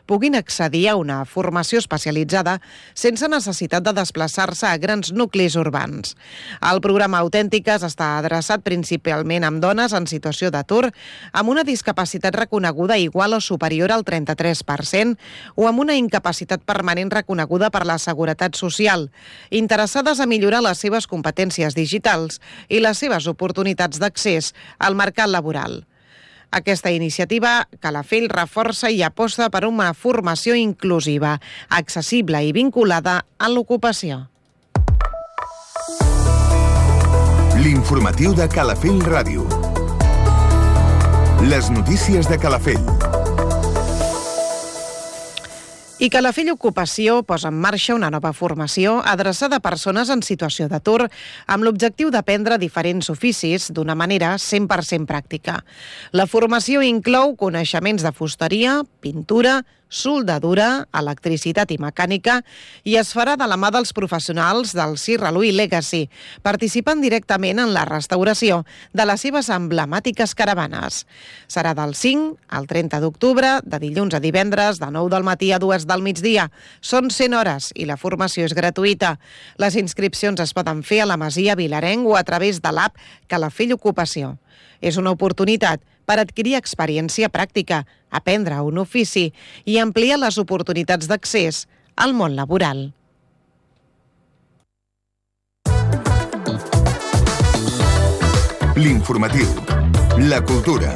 puguin accedir a una formació especialitzada sense necessitat de desplaçar-se a grans nuclis urbans. El programa Autèntiques està adreçat principalment amb dones en situació d'atur, amb una discapacitat reconeguda igual o superior al 33% o amb una incapacitat permanent reconeguda per la Seguretat Social, interessades a millorar les seves competències digitals i les seves oportunitats d'accés al mercat laboral. Aquesta iniciativa, Calafell reforça i aposta per una formació inclusiva, accessible i vinculada a l'ocupació. L'informatiu de Calafell Ràdio. Les notícies de Calafell. I Calafell Ocupació posa en marxa una nova formació adreçada a persones en situació d'atur amb l'objectiu d'aprendre diferents oficis d'una manera 100% pràctica. La formació inclou coneixements de fusteria, pintura, soldadura, electricitat i mecànica i es farà de la mà dels professionals del Sir Louis Legacy, participant directament en la restauració de les seves emblemàtiques caravanes. Serà del 5 al 30 d'octubre, de dilluns a divendres, de 9 del matí a 2 del migdia. Són 100 hores i la formació és gratuïta. Les inscripcions es poden fer a la Masia Vilarenc o a través de l'app Calafell Ocupació. És una oportunitat per adquirir experiència pràctica, aprendre un ofici i ampliar les oportunitats d'accés al món laboral. L'informatiu. La cultura.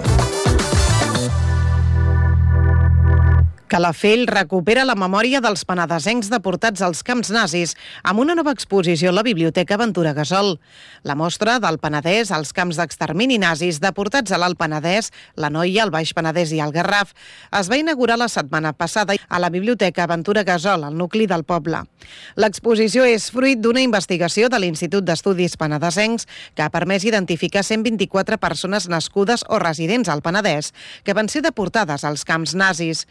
Calafell recupera la memòria dels penedesencs deportats als camps nazis amb una nova exposició a la Biblioteca Ventura Gasol. La mostra del Penedès als camps d'extermini nazis deportats a l'Alt Penedès, la Noia, el Baix Penedès i el Garraf es va inaugurar la setmana passada a la Biblioteca Ventura Gasol, al nucli del poble. L'exposició és fruit d'una investigació de l'Institut d'Estudis Penedesencs que ha permès identificar 124 persones nascudes o residents al Penedès que van ser deportades als camps nazis,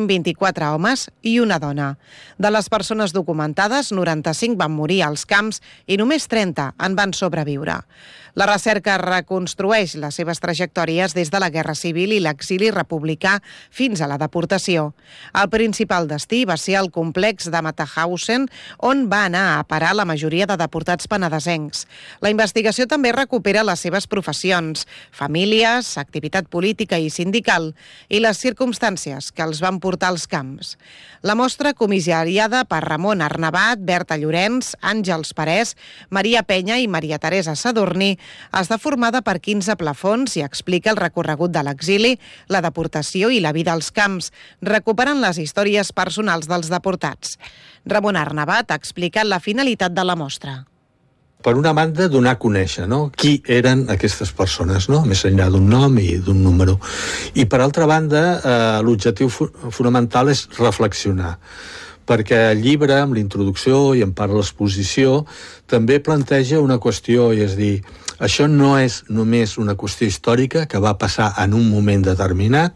124 homes i una dona. De les persones documentades, 95 van morir als camps i només 30 en van sobreviure. La recerca reconstrueix les seves trajectòries des de la Guerra Civil i l'exili republicà fins a la deportació. El principal destí va ser el complex de Mauthausen, on va anar a parar la majoria de deportats penedesencs. La investigació també recupera les seves professions, famílies, activitat política i sindical i les circumstàncies que els van portar als camps. La mostra, comissariada per Ramon Arnabat, Berta Llorenç, Àngels Parés, Maria Penya i Maria Teresa Sadurní, està formada per 15 plafons i explica el recorregut de l'exili, la deportació i la vida als camps, recuperant les històries personals dels deportats. Ramon Arnabat ha explicat la finalitat de la mostra. Per una banda, donar a conèixer, no?, qui eren aquestes persones, no?, més enllà d'un nom i d'un número. I per altra banda, l'objectiu fonamental és reflexionar, perquè el llibre, amb la introducció i en part l'exposició, també planteja una qüestió, i és dir, això no és només una qüestió històrica que va passar en un moment determinat,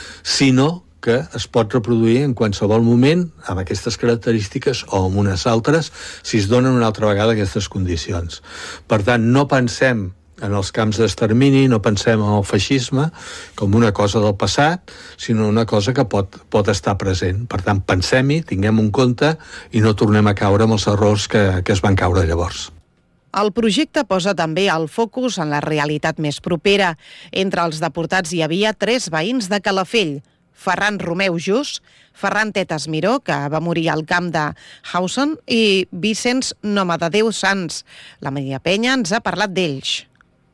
sinó que es pot reproduir en qualsevol moment amb aquestes característiques o amb unes altres si es donen una altra vegada aquestes condicions. Per tant, no pensem en els camps d'extermini, no pensem en el feixisme com una cosa del passat, sinó una cosa que pot estar present. Per tant, pensem-hi, tinguem en compte i no tornem a caure amb els errors que es van caure llavors. El projecte posa també el focus en la realitat més propera. Entre els deportats hi havia 3 veïns de Calafell: Ferran Romeu Just, Ferran Tetas Miró, que va morir al camp de Hausen, i Vicenç Nomadedeu Sans. La Maria Penya ens ha parlat d'ells.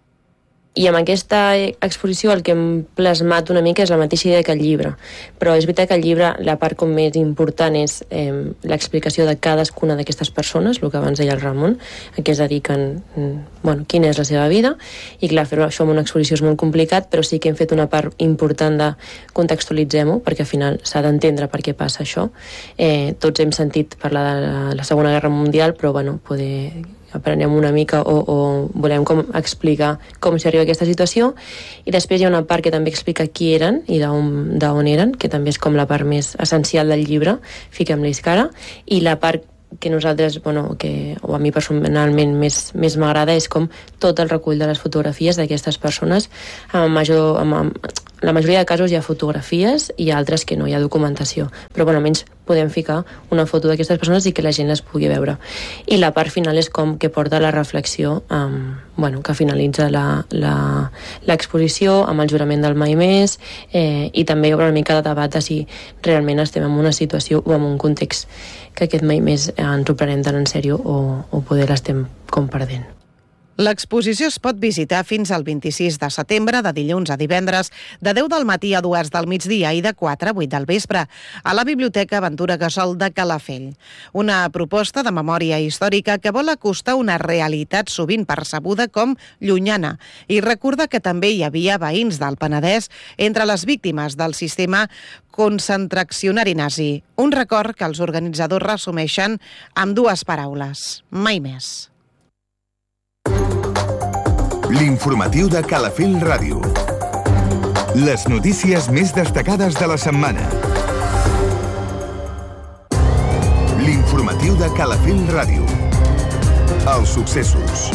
I amb aquesta exposició el que hem plasmat una mica és la mateixa idea que el llibre. Però és veritat que el llibre, la part com més important és l'explicació de cadascuna d'aquestes persones, el que abans deia el Ramon, a què es dediquen, quina és la seva vida. I clar, fer això amb una exposició és molt complicat, però sí que hem fet una part important de contextualitzem-ho, perquè al final s'ha d'entendre per què passa això. Tots hem sentit parlar de la Segona Guerra Mundial, però poder aprenem una mica o volem explicar com s'arriba a aquesta situació, i després hi ha una part que també explica qui eren i d'on eren, que també és com la part més essencial del llibre, fiquem-li cara, i la part que nosaltres, o a mi personalment més m'agrada, és com tot el recull de les fotografies d'aquestes persones. La majoria de casos hi ha fotografies i altres que no hi ha documentació, però almenys podem ficar una foto d'aquestes persones i que la gent les pugui veure. I la part final és com que porta la reflexió que finalitza l'exposició amb el jurament del mai més, i també una mica de debat de si realment estem en una situació o en un context que aquest mai més ens ho prenem tan en sèrio o poder l'estem com perdent. L'exposició es pot visitar fins al 26 de setembre, de dilluns a divendres, de 10 del matí a 2 del migdia i de 4 a 8 del vespre, a la Biblioteca Ventura Gasol de Calafell. Una proposta de memòria històrica que vol acostar una realitat sovint percebuda com llunyana i recorda que també hi havia veïns del Penedès entre les víctimes del sistema concentracionari nazi. Un record que els organitzadors resumeixen amb 2 paraules: mai més. L'informatiu de Calafell Ràdio. Les notícies més destacades de la setmana. L'informatiu de Calafell Ràdio. Els successos.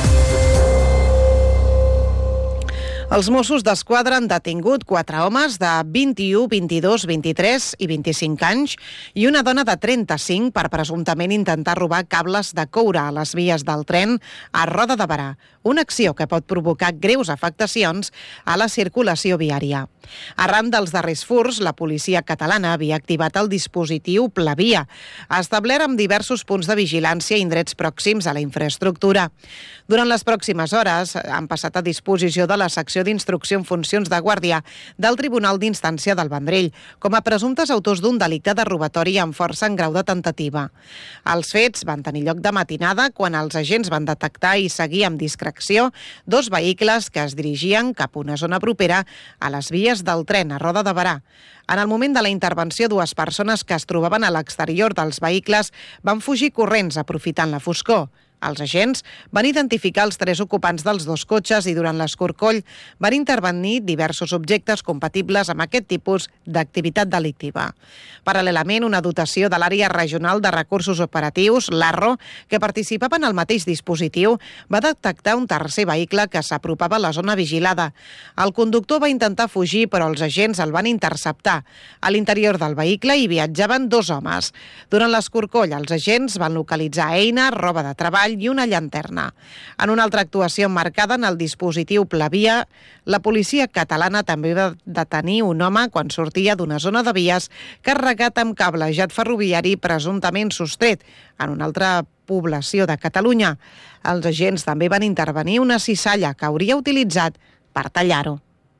Els Mossos d'Esquadra han detingut 4 homes de 21, 22, 23 i 25 anys i una dona de 35 per presumptament intentar robar cables de coure a les vies del tren a Roda de Berà, una acció que pot provocar greus afectacions a la circulació viària. Arran dels darrers furts, la policia catalana havia activat el dispositiu Plavia, establert amb diversos punts de vigilància i indrets pròxims a la infraestructura. Durant les pròximes hores han passat a disposició de la secció d'instrucció en funcions de guàrdia del Tribunal d'Instància del Vendrell com a presumptes autors d'un delicte de robatori amb força en grau de tentativa. Els fets van tenir lloc de matinada quan els agents van detectar i seguir amb discreció 2 vehicles que es dirigien cap a una zona propera a les vies del tren a Roda de Berà. En el moment de la intervenció, 2 persones que es trobaven a l'exterior dels vehicles van fugir corrents aprofitant la foscor. Els agents van identificar els 3 ocupants dels 2 cotxes i durant l'escorcoll van intervenir diversos objectes compatibles amb aquest tipus d'activitat delictiva. Paral·lelament, una dotació de l'Àrea Regional de Recursos Operatius, l'ARRO, que participava en el mateix dispositiu, va detectar un tercer vehicle que s'apropava a la zona vigilada. El conductor va intentar fugir, però els agents el van interceptar. A l'interior del vehicle hi viatjaven 2 homes. Durant l'escorcoll, els agents van localitzar eines, roba de treball i una llanterna. En una altra actuació emmarcada en el dispositiu Plavia, la policia catalana també va detenir un home quan sortia d'una zona de vies carregat amb cablejat ferroviari presumptament sostret en una altra població de Catalunya. Els agents també van intervenir una cissalla que hauria utilitzat per tallar-ho.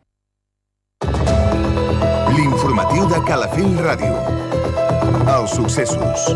L'informatiu de Calafell Ràdio. Els successos.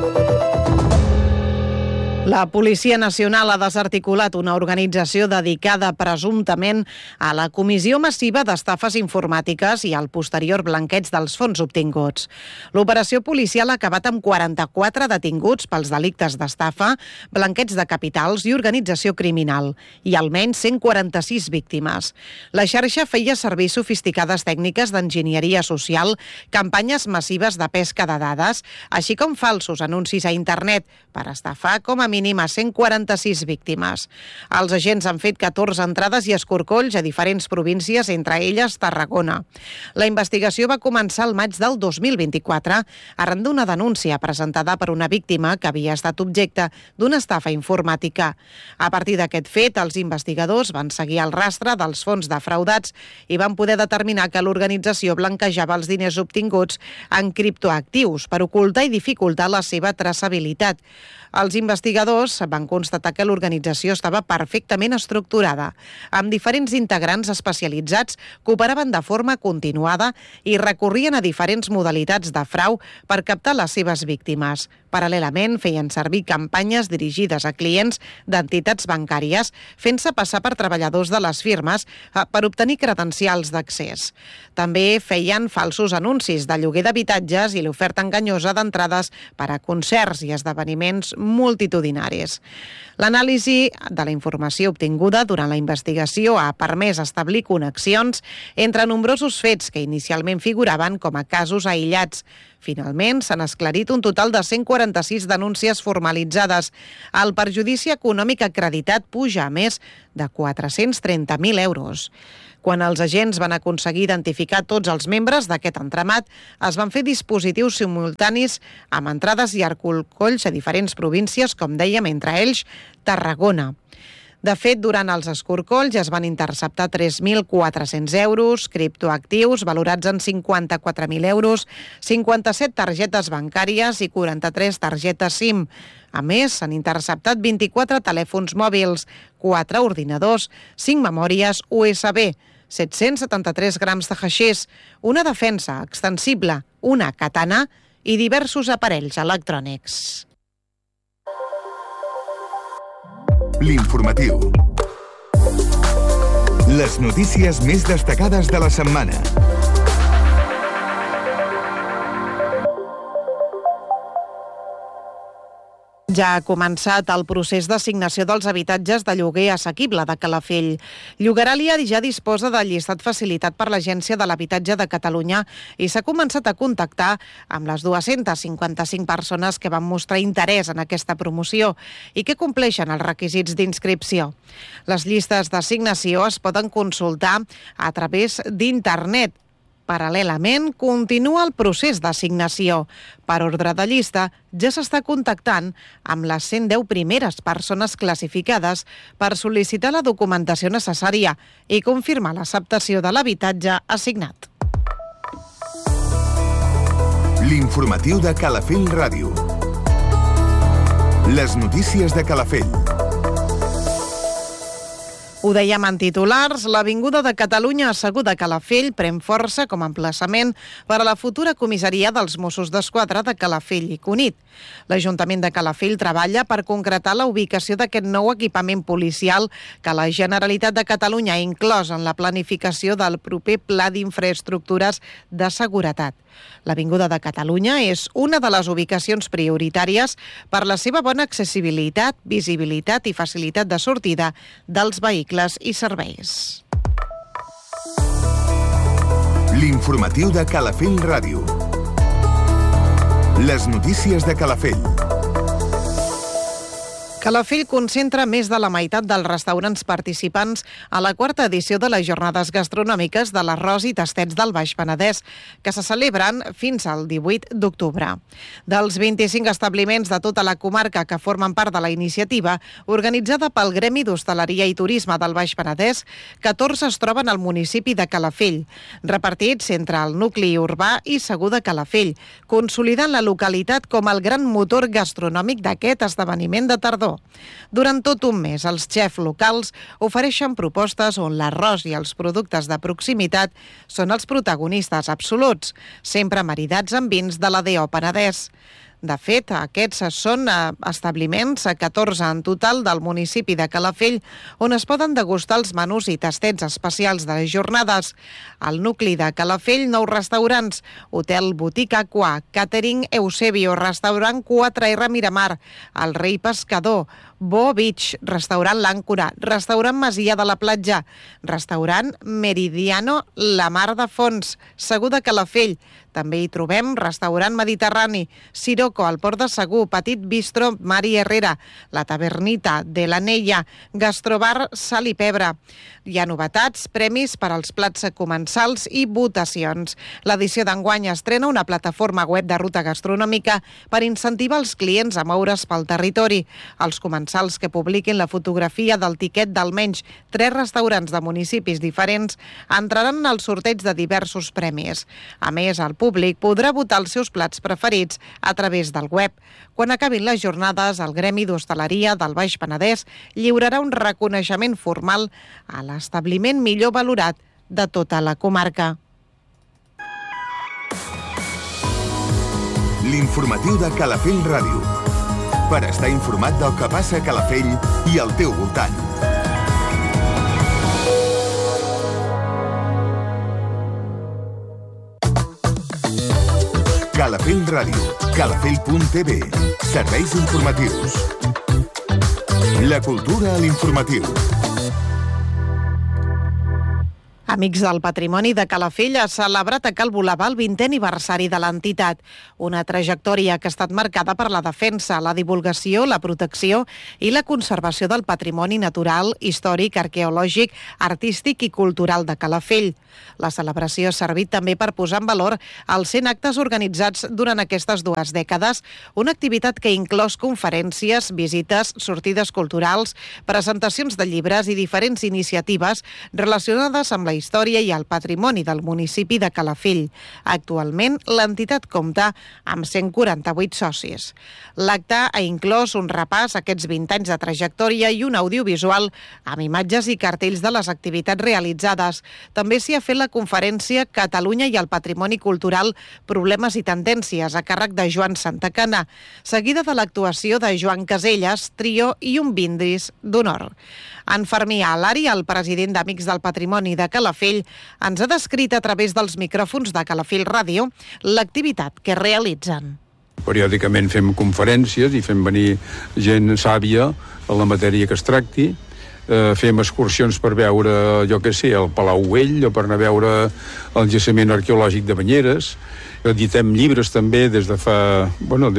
La Policia Nacional ha desarticulat una organització dedicada presumptament a la comissió massiva d'estafes informàtiques i al posterior blanqueig dels fons obtinguts. L'operació policial ha acabat amb 44 detinguts pels delictes d'estafa, blanqueig de capitals i organització criminal, i almenys 146 víctimes. La xarxa feia servir sofisticades tècniques d'enginyeria social, campanyes massives de pesca de dades, així com falsos anuncis a internet per estafar com a mínim a 146 víctimes. Els agents han fet 14 entrades i escorcolls a diferents províncies, entre elles Tarragona. La investigació va començar el maig del 2024 arran d'una denúncia presentada per una víctima que havia estat objecte d'una estafa informàtica. A partir d'aquest fet, els investigadors van seguir el rastre dels fons defraudats i van poder determinar que l'organització blanquejava els diners obtinguts en criptoactius per ocultar i dificultar la seva traçabilitat. Els investigadors van constatar que l'organització estava perfectament estructurada, amb diferents integrants especialitzats que operaven de forma continuada i recorrien a diferents modalitats de frau per captar les seves víctimes. Paral·lelament, feien servir campanyes dirigides a clients d'entitats bancàries, fent-se passar per treballadors de les firmes per obtenir credencials d'accés. També feien falsos anuncis de lloguer d'habitatges i l'oferta enganyosa d'entrades per a concerts i esdeveniments multitudinaris. extraordinaris. L'anàlisi de la informació obtinguda durant la investigació ha permès establir connexions entre nombrosos fets que inicialment figuraven com a casos aïllats. Finalment, s'han esclarit un total de 146 denúncies formalitzades. El perjudici econòmic acreditat puja a més de 430.000 euros. Quan els agents van aconseguir identificar tots els membres d'aquest entramat, es van fer dispositius simultanis amb entrades i arcolcolls a diferents províncies, com dèiem, entre ells Tarragona. De fet, durant els escorcolls es van interceptar 3.400 euros, criptoactius valorats en 54.000 euros, 57 targetes bancàries i 43 targetes SIM. A més, s'han interceptat 24 telèfons mòbils, 4 ordinadors, 5 memòries USB, 773 grams de haixís, una defensa extensible, una katana i diversos aparells electrònics. L'informatiu. Les notícies més destacades de la setmana. Ja ha començat el procés d'assignació dels habitatges de lloguer assequible de Calafell. Llogaràlia ja disposa del llistat facilitat per l'Agència de l'Habitatge de Catalunya i s'ha començat a contactar amb les 255 persones que van mostrar interès en aquesta promoció i que compleixen els requisits d'inscripció. Les llistes d'assignació es poden consultar a través d'internet. Paral·lelament, continua el procés d'assignació. Per ordre de llista, ja s'està contactant amb les 110 primeres persones classificades per sol·licitar la documentació necessària i confirmar l'acceptació de l'habitatge assignat. L'informatiu de Calafell Ràdio. Les notícies de Calafell. Ho dèiem en titulars, l'Avinguda de Catalunya asseguda a Calafell pren força com a emplaçament per a la futura comissaria dels Mossos d'Esquadra de Calafell i Cunit. L'Ajuntament de Calafell treballa per concretar la ubicació d'aquest nou equipament policial que la Generalitat de Catalunya ha inclòs en la planificació del proper Pla d'Infraestructures de Seguretat. L'Avinguda de Catalunya és una de les ubicacions prioritàries per la seva bona accessibilitat, visibilitat i facilitat de sortida dels vehicles i serveis. L'informatiu de Calafell Ràdio. Les notícies de Calafell. Calafell concentra més de la meitat dels restaurants participants a la quarta edició de les Jornades Gastronòmiques de l'Arròs i Tastets del Baix Penedès, que se celebren fins al 18 d'octubre. Dels 25 establiments de tota la comarca que formen part de la iniciativa, organitzada pel Gremi d'Hostaleria i Turisme del Baix Penedès, 14 es troben al municipi de Calafell, repartits entre el nucli urbà i Segur de Calafell, consolidant la localitat com el gran motor gastronòmic d'aquest esdeveniment de tardor. Durant tot un mes, els xefs locals ofereixen propostes on l'arròs i els productes de proximitat són els protagonistes absoluts, sempre maridats amb vins de la DO Penedès. De fet, aquests són establiments, 14 en total del municipi de Calafell, on es poden degustar els menús i tastets especials de les jornades. Al nucli de Calafell, 9 restaurants: Hotel Botica Aquà, Catering Eusebio, Restaurant 4R Miramar, El Rei Pescador, Bo Beach, Restaurant L'Àncora, Restaurant Masia de la Platja, Restaurant Meridiano La Mar de Fons, Segur de Calafell. També hi trobem Restaurant Mediterrani, Siroco, al Port de Segur, Petit Bistro Mari Herrera, La Tavernita de l'Anella, Gastrobar Sal i Pebre. Hi ha novetats, premis per als plats comensals i votacions. L'edició d'enguany estrena una plataforma web de ruta gastronòmica per incentivar els clients a moure's pel territori. Els comensals que publiquin la fotografia del tiquet d'almenys 3 restaurants de municipis diferents entraran al sorteig de diversos premis. A més, el públic podrà votar els seus plats preferits a través del web. Quan acabin les jornades, el Gremi d'Hostaleria del Baix Penedès lliurarà un reconeixement formal a l'establiment millor valorat de tota la comarca. L'informatiu de Calafell Ràdio. Per estar informat del que passa a Calafell i al teu voltant. Calafell Ràdio, calafell.tv, serveis informatius. La cultura a l'informatiu. Amics del Patrimoni de Calafell ha celebrat a Cal Volava el 20è aniversari de l'entitat, una trajectòria que ha estat marcada per la defensa, la divulgació, la protecció i la conservació del patrimoni natural, històric, arqueològic, artístic i cultural de Calafell. La celebració ha servit també per posar en valor els 100 actes organitzats durant aquestes 2 dècades, una activitat que ha inclòs conferències, visites, sortides culturals, presentacions de llibres i diferents iniciatives relacionades amb la història i el patrimoni del municipi de Calafell. Actualment, l'entitat compta amb 148 socis. L'acte ha inclòs un repàs a aquests 20 anys de trajectòria i un audiovisual amb imatges i cartells de les activitats realitzades. També s'hi ha fet la conferència Catalunya i el patrimoni cultural, problemes i tendències, a càrrec de Joan Santacana, seguida de l'actuació de Joan Caselles, trio i un brindis d'honor. En Fermí Alari, el president d'Amics del Patrimoni de Calafell, ens ha descrit a través dels micròfons de Calafell Ràdio l'activitat que realitzen. Periòdicament fem conferències i fem venir gent sàvia a la matèria que es tracti. Fem excursions per veure, jo què sé, el Palau Güell o per anar a veure el jaciment arqueològic de Banyeres. Editem llibres també des de fa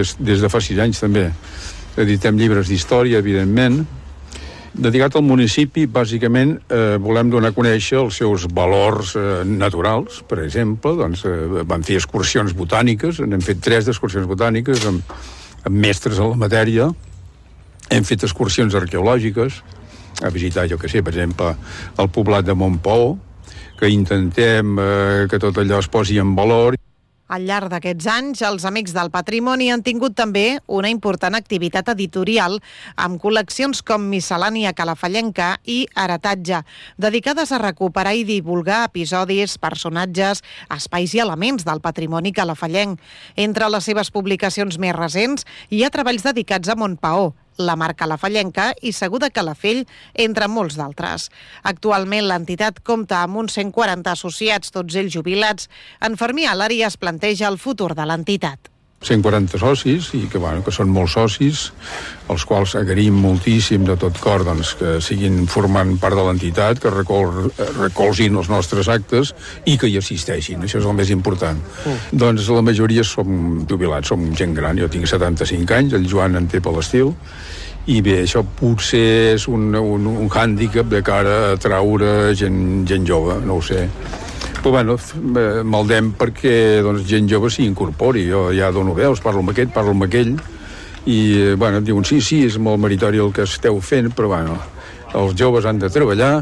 6 anys també. Editem llibres d'història, evidentment. Dedicat al municipi, bàsicament, volem donar a conèixer els seus valors naturals. Per exemple, vam fer excursions botàniques, n'hem fet 3 d'excursions botàniques amb mestres en la matèria. Hem fet excursions arqueològiques, a visitar, jo què sé, per exemple, el poblat de Montpaó, que intentem que tot allò es posi en valor. Al llarg d'aquests anys, els Amics del Patrimoni han tingut també una important activitat editorial amb col·leccions com Miscel·lània Calafellenca i Heretatge, dedicades a recuperar i divulgar episodis, personatges, espais i elements del patrimoni calafellenc. Entre les seves publicacions més recents hi ha treballs dedicats a Montpaó, la Mar Calafellenca i Segur de Calafell, entre molts d'altres. Actualment l'entitat compta amb uns 140 associats, tots ells jubilats. En Fermí Alari es planteja el futur de l'entitat. 140 socis, i que són molts socis, els quals agraïm moltíssim de tot cor que siguin formant part de l'entitat, que recolzin els nostres actes i que hi assisteixin. Això és el més important. Doncs la majoria som jubilats, som gent gran. Jo tinc 75 anys, el Joan en té per l'estil, i bé, això potser és un hàndicap de cara a traure gent jove, no ho sé. Però maldem perquè gent jove s'hi incorpori. Jo ja dono veus, parlo amb aquest, parlo amb aquell, i em diuen sí, és molt meritori el que esteu fent, però els joves han de treballar.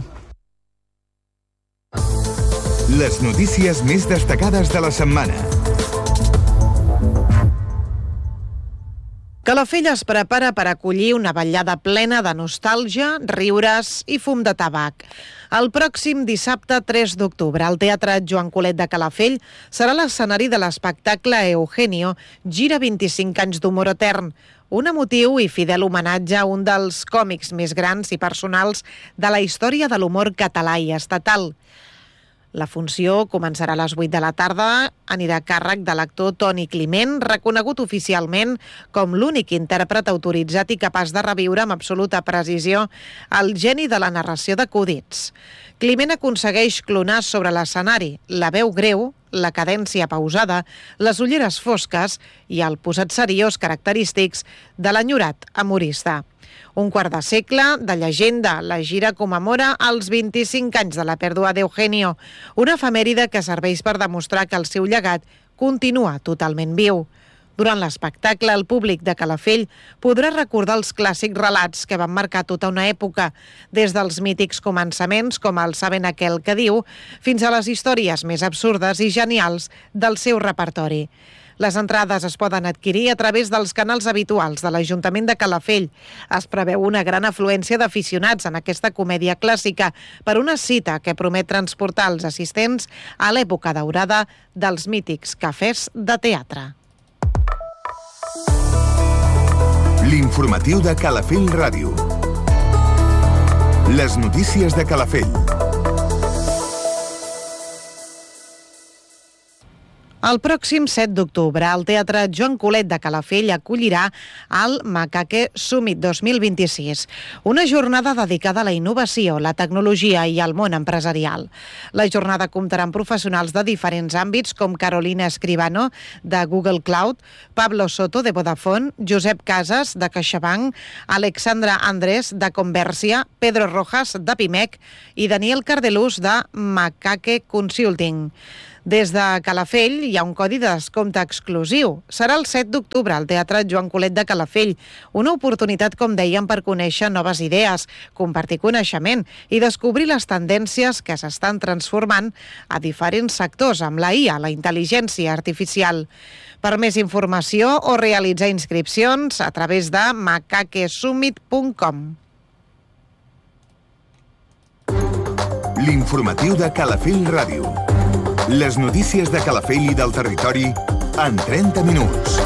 Les notícies més destacades de la setmana. Calafell es prepara per acollir una vetllada plena de nostàlgia, riures i fum de tabac. El pròxim dissabte 3 d'octubre, el Teatre Joan Colet de Calafell serà l'escenari de l'espectacle Eugenio, gira 25 anys d'humor etern, un emotiu i fidel homenatge a un dels còmics més grans i personals de la història de l'humor català i estatal. La funció començarà a les 8 de la tarda, anirà a càrrec de l'actor Toni Climent, reconegut oficialment com l'únic intèrpret autoritzat i capaç de reviure amb absoluta precisió el geni de la narració d'acudits. Climent aconsegueix clonar sobre l'escenari la veu greu, la cadència pausada, les ulleres fosques i el posat seriós característics de l'enyorat humorista. Un quart de segle de llegenda, la gira commemora els 25 anys de la pèrdua d'Eugenio, una efemèride que serveix per demostrar que el seu llegat continua totalment viu. Durant l'espectacle, el públic de Calafell podrà recordar els clàssics relats que van marcar tota una època, des dels mítics començaments, com el Saben aquel que diu, fins a les històries més absurdes i genials del seu repertori. Les entrades es poden adquirir a través dels canals habituals de l'Ajuntament de Calafell. Es preveu una gran afluència d'aficionats en aquesta comèdia clàssica per una cita que promet transportar els assistents a l'època daurada dels mítics cafès de teatre. L'informatiu de Calafell Ràdio. Les notícies de Calafell. El pròxim 7 d'octubre, el Teatre Joan Colet de Calafell acollirà el Macaque Summit 2026, una jornada dedicada a la innovació, la tecnologia i al món empresarial. La jornada comptarà amb professionals de diferents àmbits com Carolina Escribano, de Google Cloud, Pablo Soto, de Vodafone, Josep Casas, de CaixaBank, Alexandra Andrés, de Conversia, Pedro Rojas, de Pimec i Daniel Cardelús, de Macaque Consulting. Des de Calafell hi ha un codi de descompte exclusiu. Serà el 7 d'octubre al Teatre Joan Colet de Calafell. Una oportunitat, com dèiem, per conèixer noves idees, compartir coneixement i descobrir les tendències que s'estan transformant a diferents sectors amb la IA, la intel·ligència artificial. Per més informació o realitzar inscripcions a través de macaquesummit.com. L'informatiu de Calafell Ràdio. Les notícies de Calafell i del territori en 30 minuts.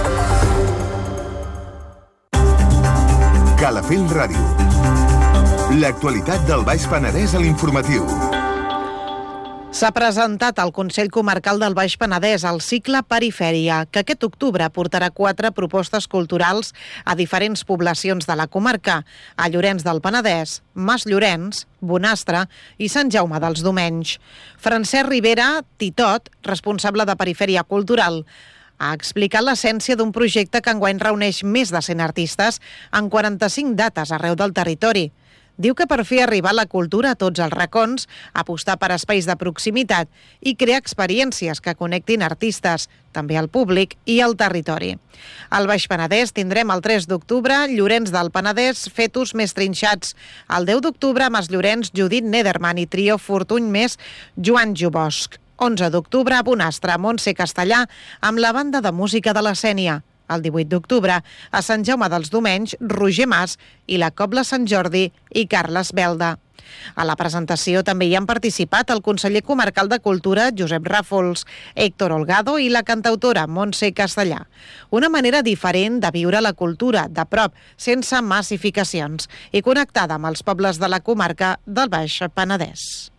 Calafell Ràdio. L'actualitat del Baix Penedès a l'informatiu. S'ha presentat al Consell Comarcal del Baix Penedès el cicle Perifèria, que aquest octubre portarà 4 propostes culturals a diferents poblacions de la comarca, a Llorenç del Penedès, Mas Llorenç, Bonastre i Sant Jaume dels Domenys. Francesc Rivera, Titot, responsable de Perifèria Cultural, ha explicat l'essència d'un projecte que enguany reuneix més de 100 artistes en 45 dates arreu del territori. Diu que per fer arribar la cultura a tots els racons, apostar per espais de proximitat i crear experiències que connectin artistes, també al públic i al territori. Al Baix Penedès tindrem el 3 d'octubre Llorenç del Penedès, Fetus més trinxats. El 10 d'octubre Mas Llorenç, Judit Nederman i Trio Fortuny més Joan Jubosc. 11 d'octubre Bonastre, Montse Castellà, amb la banda de música de la Sénia. El 18 d'octubre, a Sant Jaume dels Domenys, Roger Mas i la Cobla Sant Jordi i Carles Belda. A la presentació també hi han participat el conseller comarcal de Cultura, Josep Ràfols, Héctor Olgado i la cantautora Montse Castellà. Una manera diferent de viure la cultura, de prop, sense massificacions, i connectada amb els pobles de la comarca del Baix Penedès.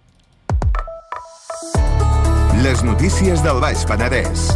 Les notícies del Baix Penedès.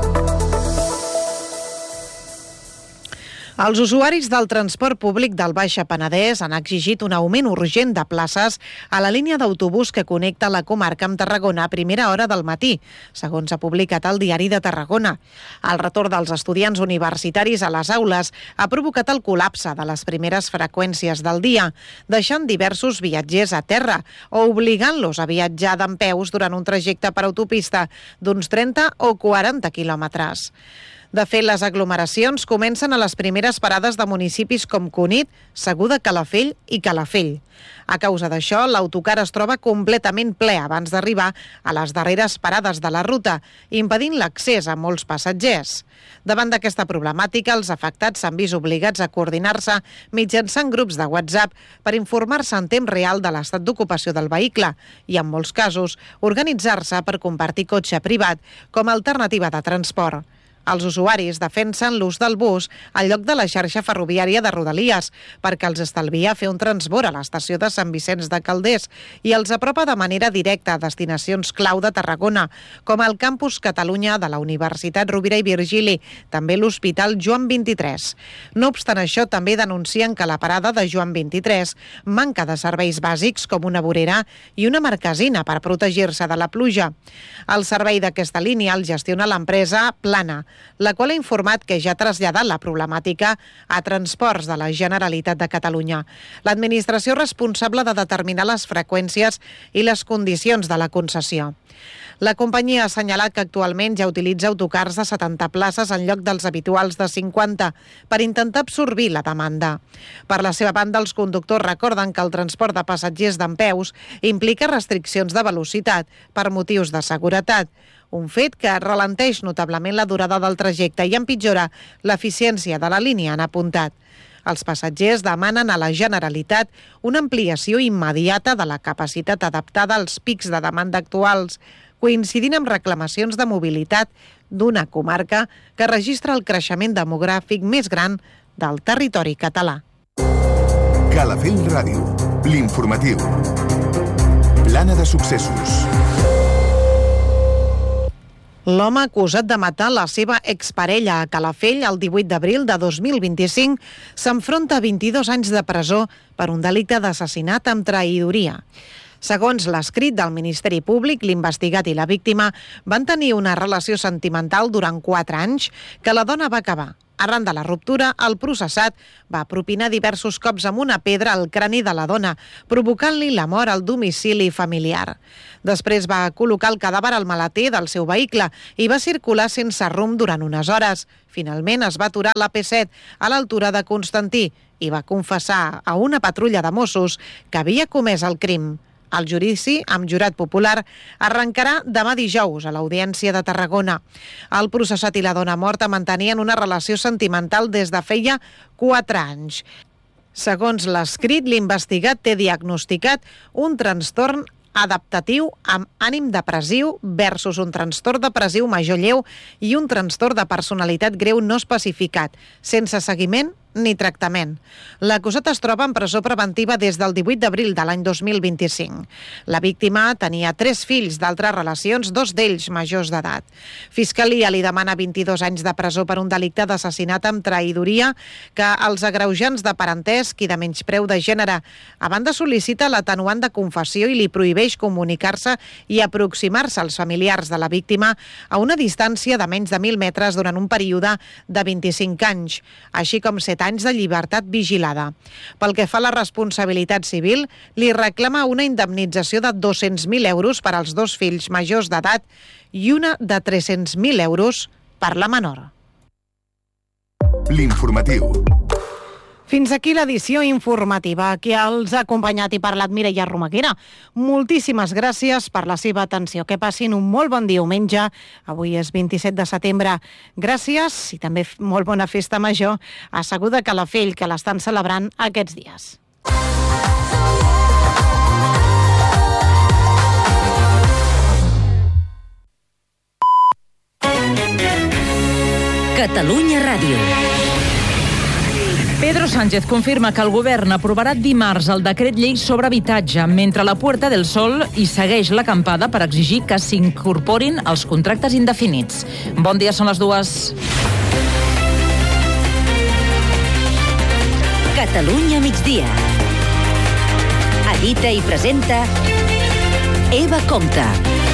Els usuaris del transport públic del Baix Penedès han exigit un augment urgent de places a la línia d'autobús que connecta la comarca amb Tarragona a primera hora del matí, segons ha publicat el Diari de Tarragona. El retorn dels estudiants universitaris a les aules ha provocat el col·lapse de les primeres freqüències del dia, deixant diversos viatgers a terra o obligant-los a viatjar dempeus durant un trajecte per autopista d'uns 30 o 40 quilòmetres. De fet, les aglomeracions comencen a les primeres parades de municipis com Cunit, Segur de Calafell i Calafell. A causa d'això, l'autocar es troba completament ple abans d'arribar a les darreres parades de la ruta, impedint l'accés a molts passatgers. Davant d'aquesta problemàtica, els afectats s'han vist obligats a coordinar-se mitjançant grups de WhatsApp per informar-se en temps real de l'estat d'ocupació del vehicle i, en molts casos, organitzar-se per compartir cotxe privat com a alternativa de transport. Els usuaris defensen l'ús del bus al lloc de la xarxa ferroviària de Rodalies perquè els estalvia fer un transbord a l'estació de Sant Vicenç de Calders i els apropa de manera directa a destinacions clau de Tarragona, com el Campus Catalunya de la Universitat Rovira i Virgili, també l'Hospital Joan 23. No obstant això, també denuncien que la parada de Joan 23 manca de serveis bàsics com una vorera i una marquesina per protegir-se de la pluja. El servei d'aquesta línia el gestiona l'empresa Plana, la qual ha informat que ja ha traslladat la problemàtica a Transports de la Generalitat de Catalunya, l'administració responsable de determinar les freqüències i les condicions de la concessió. La companyia ha assenyalat que actualment ja utilitza autocars de 70 places en lloc dels habituals de 50 per intentar absorbir la demanda. Per la seva banda, els conductors recorden que el transport de passatgers dempeus implica restriccions de velocitat per motius de seguretat, un fet que ralenteix notablement la durada del trajecte i empitjora l'eficiència de la línia, han apuntat. Els passatgers demanen a la Generalitat una ampliació immediata de la capacitat adaptada als pics de demanda actuals, coincidint amb reclamacions de mobilitat d'una comarca que registra el creixement demogràfic més gran del territori català. Calafell Ràdio, l'informatiu. Plana de successos. L'home acusat de matar la seva exparella a Calafell el 18 d'abril de 2025 s'enfronta a 22 anys de presó per un delicte d'assassinat amb traïdoria. Segons l'escrit del Ministeri Públic, l'investigat i la víctima van tenir una relació sentimental durant 4 anys que la dona va acabar. Arran de la ruptura, el processat va propinar diversos cops amb una pedra al crani de la dona, provocant-li la mort al domicili familiar. Després va col·locar el cadàver al maleter del seu vehicle i va circular sense rumb durant unes hores. Finalment es va aturar a la P7 a l'altura de Constantí i va confessar a una patrulla de Mossos que havia comès el crim. El judici, amb jurat popular, arrencarà demà dijous a l'Audiència de Tarragona. El processat i la dona morta mantenien una relació sentimental des de feia 4 anys. Segons l'escrit, l'investigat té diagnosticat un trastorn adaptatiu amb ànim depressiu versus un trastorn depressiu major lleu i un trastorn de personalitat greu no especificat, sense seguiment ni tractament. L'acusat es troba en presó preventiva des del 18 d'abril de l'any 2025. La víctima tenia 3 fills d'altres relacions, 2 d'ells majors d'edat. Fiscalia li demana 22 anys de presó per un delicte d'assassinat amb traïdoria que els agreujants de parentesc i de menyspreu de gènere. A banda, sol·licita l'atenuant de confessió i li prohibeix comunicar-se i aproximar-se als familiars de la víctima a una distància de menys de 1.000 metres durant un període de 25 anys, així com 7 anys de llibertat vigilada. Pel que fa a la responsabilitat civil, li reclama una indemnització de 200.000 euros per als 2 fills majors d'edat i una de 300.000 euros per la menor. L'informatiu. Fins aquí l'edició informativa. Qui els ha acompanyat i parlat, Mireia Romaguera. Moltíssimes gràcies per la seva atenció. Que passin un molt bon diumenge. Avui és 27 de setembre. Gràcies i també molt bona festa major a Segur de Calafell, que l'estan celebrant aquests dies. Catalunya Ràdio. Pedro Sánchez confirma que el govern aprovarà dimarts el decret llei sobre habitatge, mentre la Puerta del Sol hi segueix l'acampada per exigir que s'incorporin els contractes indefinits. Bon dia, són les 2. Catalunya migdia. Edita i presenta Eva Compte.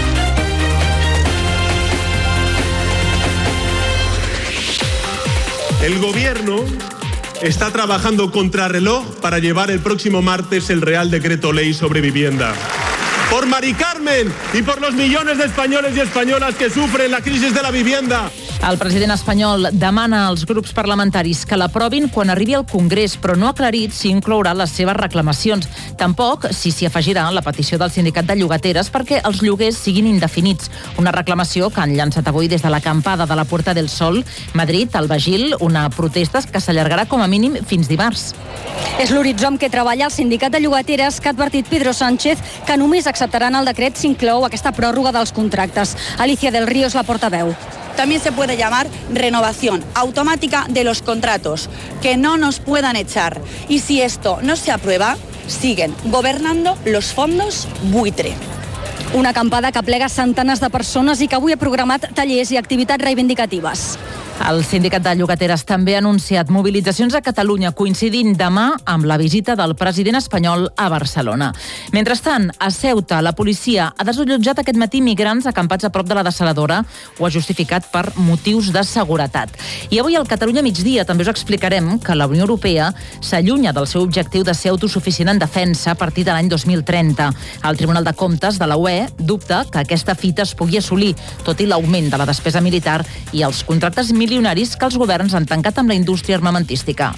El gobierno está trabajando contrarreloj para llevar el próximo martes el Real Decreto Ley sobre vivienda. Por Mari Carmen y por los millones de españoles y españolas que sufren la crisis de la vivienda. El president espanyol demana als grups parlamentaris que l'aprovin quan arribi al Congrés, però no ha aclarit si inclourà les seves reclamacions. Tampoc si s'hi afegirà la petició del sindicat de llogateres perquè els lloguers siguin indefinits. Una reclamació que han llançat avui des de l'acampada de la Puerta del Sol, Madrid, al Bagil, una protesta que s'allargarà com a mínim fins dimarts. És l'horitzó amb què treballa el sindicat de llogateres que ha advertit Pedro Sánchez que només acceptaran el decret si inclou aquesta pròrroga dels contractes. Alicia del Río és la portaveu. También se puede llamar renovación automática de los contratos, que no nos puedan echar. Y si esto no se aprueba, siguen gobernando los fondos buitre. Una acampada que aplega centenars de persones i que avui ha programat tallers i activitats reivindicatives. El sindicat de llogateres també ha anunciat mobilitzacions a Catalunya coincidint demà amb la visita del president espanyol a Barcelona. Mentrestant, a Ceuta, la policia ha desallotjat aquest matí migrants acampats a prop de la dessaladora. Ho ha justificat per motius de seguretat. I avui al Catalunya migdia també us explicarem que la Unió Europea s'allunya del seu objectiu de ser autosuficient en defensa a partir de l'any 2030. El Tribunal de Comptes de la UE dubta que aquesta fita es pugui assolir, tot i l'augment de la despesa militar i els contractes milionaris que els governs han tancat amb la indústria armamentística.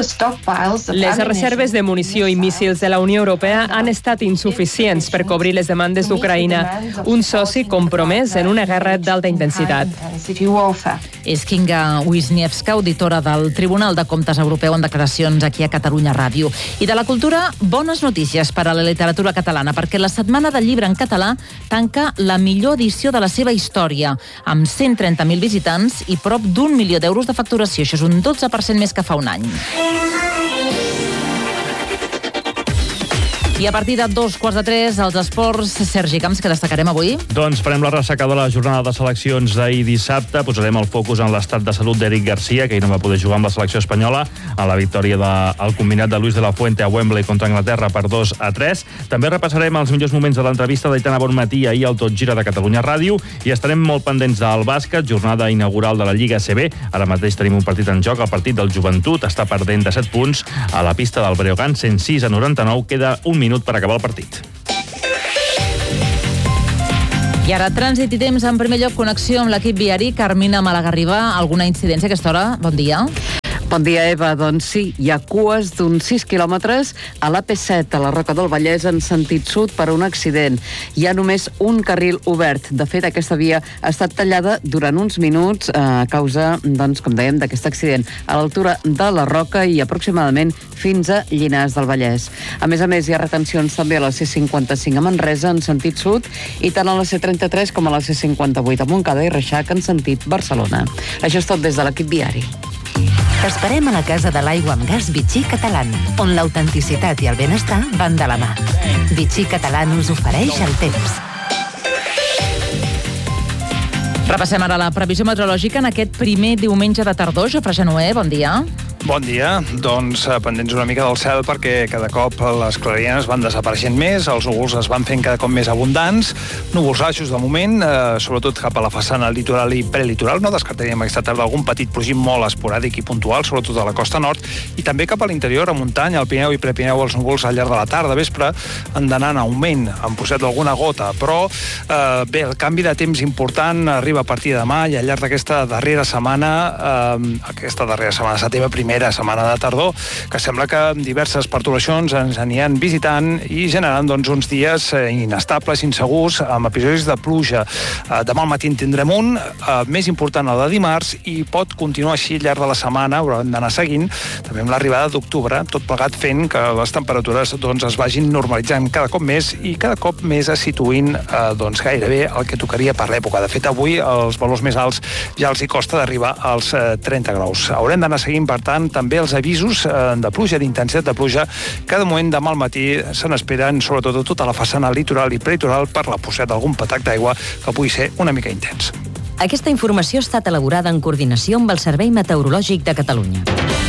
Les reserves de munició i míssils de la Unió Europea han estat insuficients per cobrir les demandes d'Ucraïna, un soci compromès en una guerra d'alta intensitat. És Kinga Wisniewska, auditora del Tribunal de Comptes Europeu, en declaracions aquí a Catalunya Ràdio. I de la cultura, bones notícies per a la literatura catalana, perquè la Setmana del Llibre en Català tanca la millor edició de la seva història, amb 130.000 visitants i prop d'1 milió d'euros de facturació. Això és un 12% més que fa un any. I a partir de 2:15, als esports, Sergi Camps, que destacarem avui? Doncs farem la ressaca de la jornada de seleccions d'ahir dissabte. Posarem el focus en l'estat de salut d'Eric Garcia, que ahir no va poder jugar amb la selecció espanyola, a la victòria del combinat de Luis de la Fuente a Wembley contra Anglaterra per 2-3. També repassarem els millors moments de l'entrevista d'Aitana Bonmatí ahir al Tot Gira de Catalunya Ràdio i estarem molt pendents del bàsquet, jornada inaugural de la Lliga ACB. Ara mateix tenim un partit en joc, el partit del Joventut està perdent de 7 punts a la pista del Breogán, 106-99. Queda un minut per acabar el partit. I ara, trànsit i temps. En primer lloc, connexió amb l'equip viari. Carmina Malagarriba, alguna incidència a aquesta hora? Bon dia. Bon dia, Eva. Doncs sí, hi ha cues d'uns 6 quilòmetres a l'AP7, a la Roca del Vallès, en sentit sud per un accident. Hi ha només un carril obert. De fet, aquesta via ha estat tallada durant uns minuts a causa, doncs, com dèiem, d'aquest accident a l'altura de la Roca i aproximadament fins a Llinars del Vallès. A més, hi ha retencions també a la C55 a Manresa en sentit sud i tant a la C33 com a la C58 a Montcada i Reixac en sentit Barcelona. Això és tot des de l'equip viari. T'esperem a la Casa de l'Aigua amb Gas Vichy Catalán, on l'autenticitat i el benestar van de la mà. Vichy Catalán us ofereix el temps. Repassem ara la previsió meteorològica en aquest primer diumenge de tardor. Jofre Genoé, bon dia. Bon dia. Doncs pendents una mica del cel perquè cada cop les clarianes van desapareixent més, els núvols es van fent cada cop més abundants, núvols baixos de moment, sobretot cap a la façana litoral i prelitoral. No descartaríem aquesta tarda algun petit plogim molt esporàdic i puntual, sobretot a la costa nord, i també cap a l'interior, a muntanya, al Pirineu i Prepirineu, els núvols al llarg de la tarda, vespre, han d'anar en augment, en posat d'alguna gota, però bé, el canvi de temps important arriba a partir de demà i al llarg d'aquesta darrera setmana, setembre, primera setmana de tardor, que sembla que diverses perturbacions ens aniran visitant i generant doncs, uns dies inestables, insegurs, amb episodis de pluja. Demà al matí en tindrem un, més important el de dimarts, i pot continuar així al llarg de la setmana, haurem d'anar seguint, també amb l'arribada d'octubre, tot plegat fent que les temperatures doncs, es vagin normalitzant cada cop més i cada cop més es situïn doncs, gairebé el que tocaria per l'època. De fet, avui els valors més alts ja els hi costa d'arribar als 30 graus. Haurem d'anar seguint, per tant, també els avisos de pluja, d'intensitat de pluja. Cada moment demà al matí se n'esperen, sobretot a tota la façana litoral i prelitoral, per la posada d'algun patac d'aigua que pugui ser una mica intens. Aquesta informació ha estat elaborada en coordinació amb el Servei Meteorològic de Catalunya.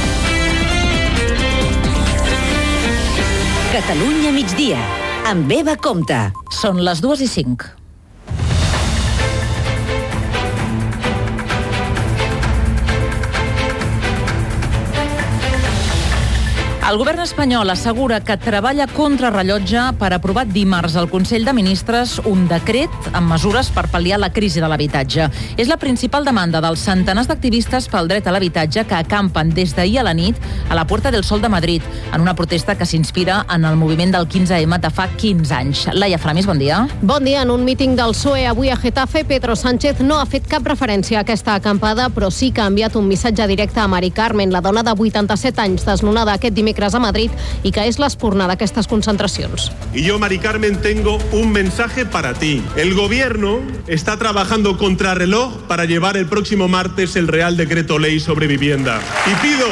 Catalunya migdia, amb Eva Compte. Són les 2:05. El govern espanyol assegura que treballa contra rellotge per aprovar dimarts al Consell de Ministres un decret amb mesures per pal·liar la crisi de l'habitatge. És la principal demanda dels centenars d'activistes pel dret a l'habitatge que acampen des d'ahir a la nit a la Puerta del Sol de Madrid, en una protesta que s'inspira en el moviment del 15M de fa 15 anys. Laia Framis, bon dia. Bon dia. En un míting del PSOE avui a Getafe, Pedro Sánchez no ha fet cap referència a aquesta acampada, però sí que ha enviat un missatge directe a Mari Carmen, la dona de 87 anys desnonada aquest dimecres a Madrid y que es l'espurna d'aquestes concentracions. Y yo, Mari Carmen, tengo un mensaje para ti. El gobierno está trabajando contrarreloj para llevar el próximo martes el Real Decreto Ley sobre vivienda. Y pido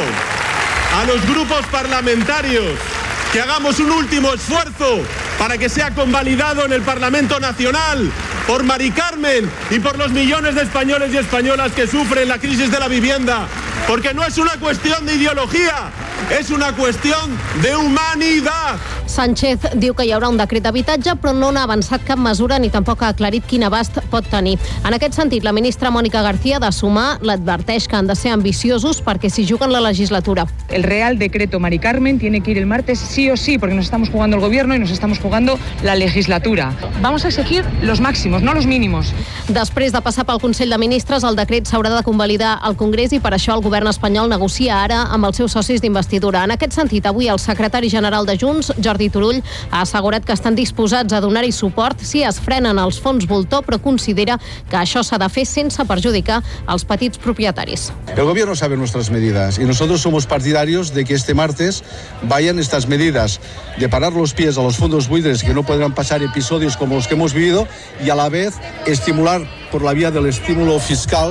a los grupos parlamentarios que hagamos un último esfuerzo para que sea convalidado en el Parlamento Nacional por Mari Carmen y por los millones de españoles y españolas que sufren la crisis de la vivienda. Porque no es una cuestión de ideología, és una qüestió d'humanitat. Sánchez diu que hi haurà un decret d'habitatge, però no n'ha avançat cap mesura ni tampoc ha aclarit quin abast pot tenir. En aquest sentit, la ministra Mónica García de Sumar l'adverteix que han de ser ambiciosos perquè s'hi juguen la legislatura. El Real Decreto Mari Carmen tiene que ir el martes sí o sí, porque nos estamos jugando el gobierno y nos estamos jugando la legislatura. Vamos a exigir los máximos, no los mínimos. Després de passar pel Consell de Ministres, el decret s'haurà de convalidar al Congrés i per això el govern espanyol negocia ara amb els seus socis d'investidura. En aquest sentit, avui el secretari general de Junts, Jordi Turull, ha assegurat que estan disposats a donar-hi suport si es frenen els fons voltor, però considera que això s'ha de fer sense perjudicar els petits propietaris. El gobierno sabe nuestras medidas y nosotros somos partidarios de que este martes vayan estas medidas de parar los pies a los fondos buitres, que no podrán pasar episodios como los que hemos vivido, y a la vez estimular por la vía del estímulo fiscal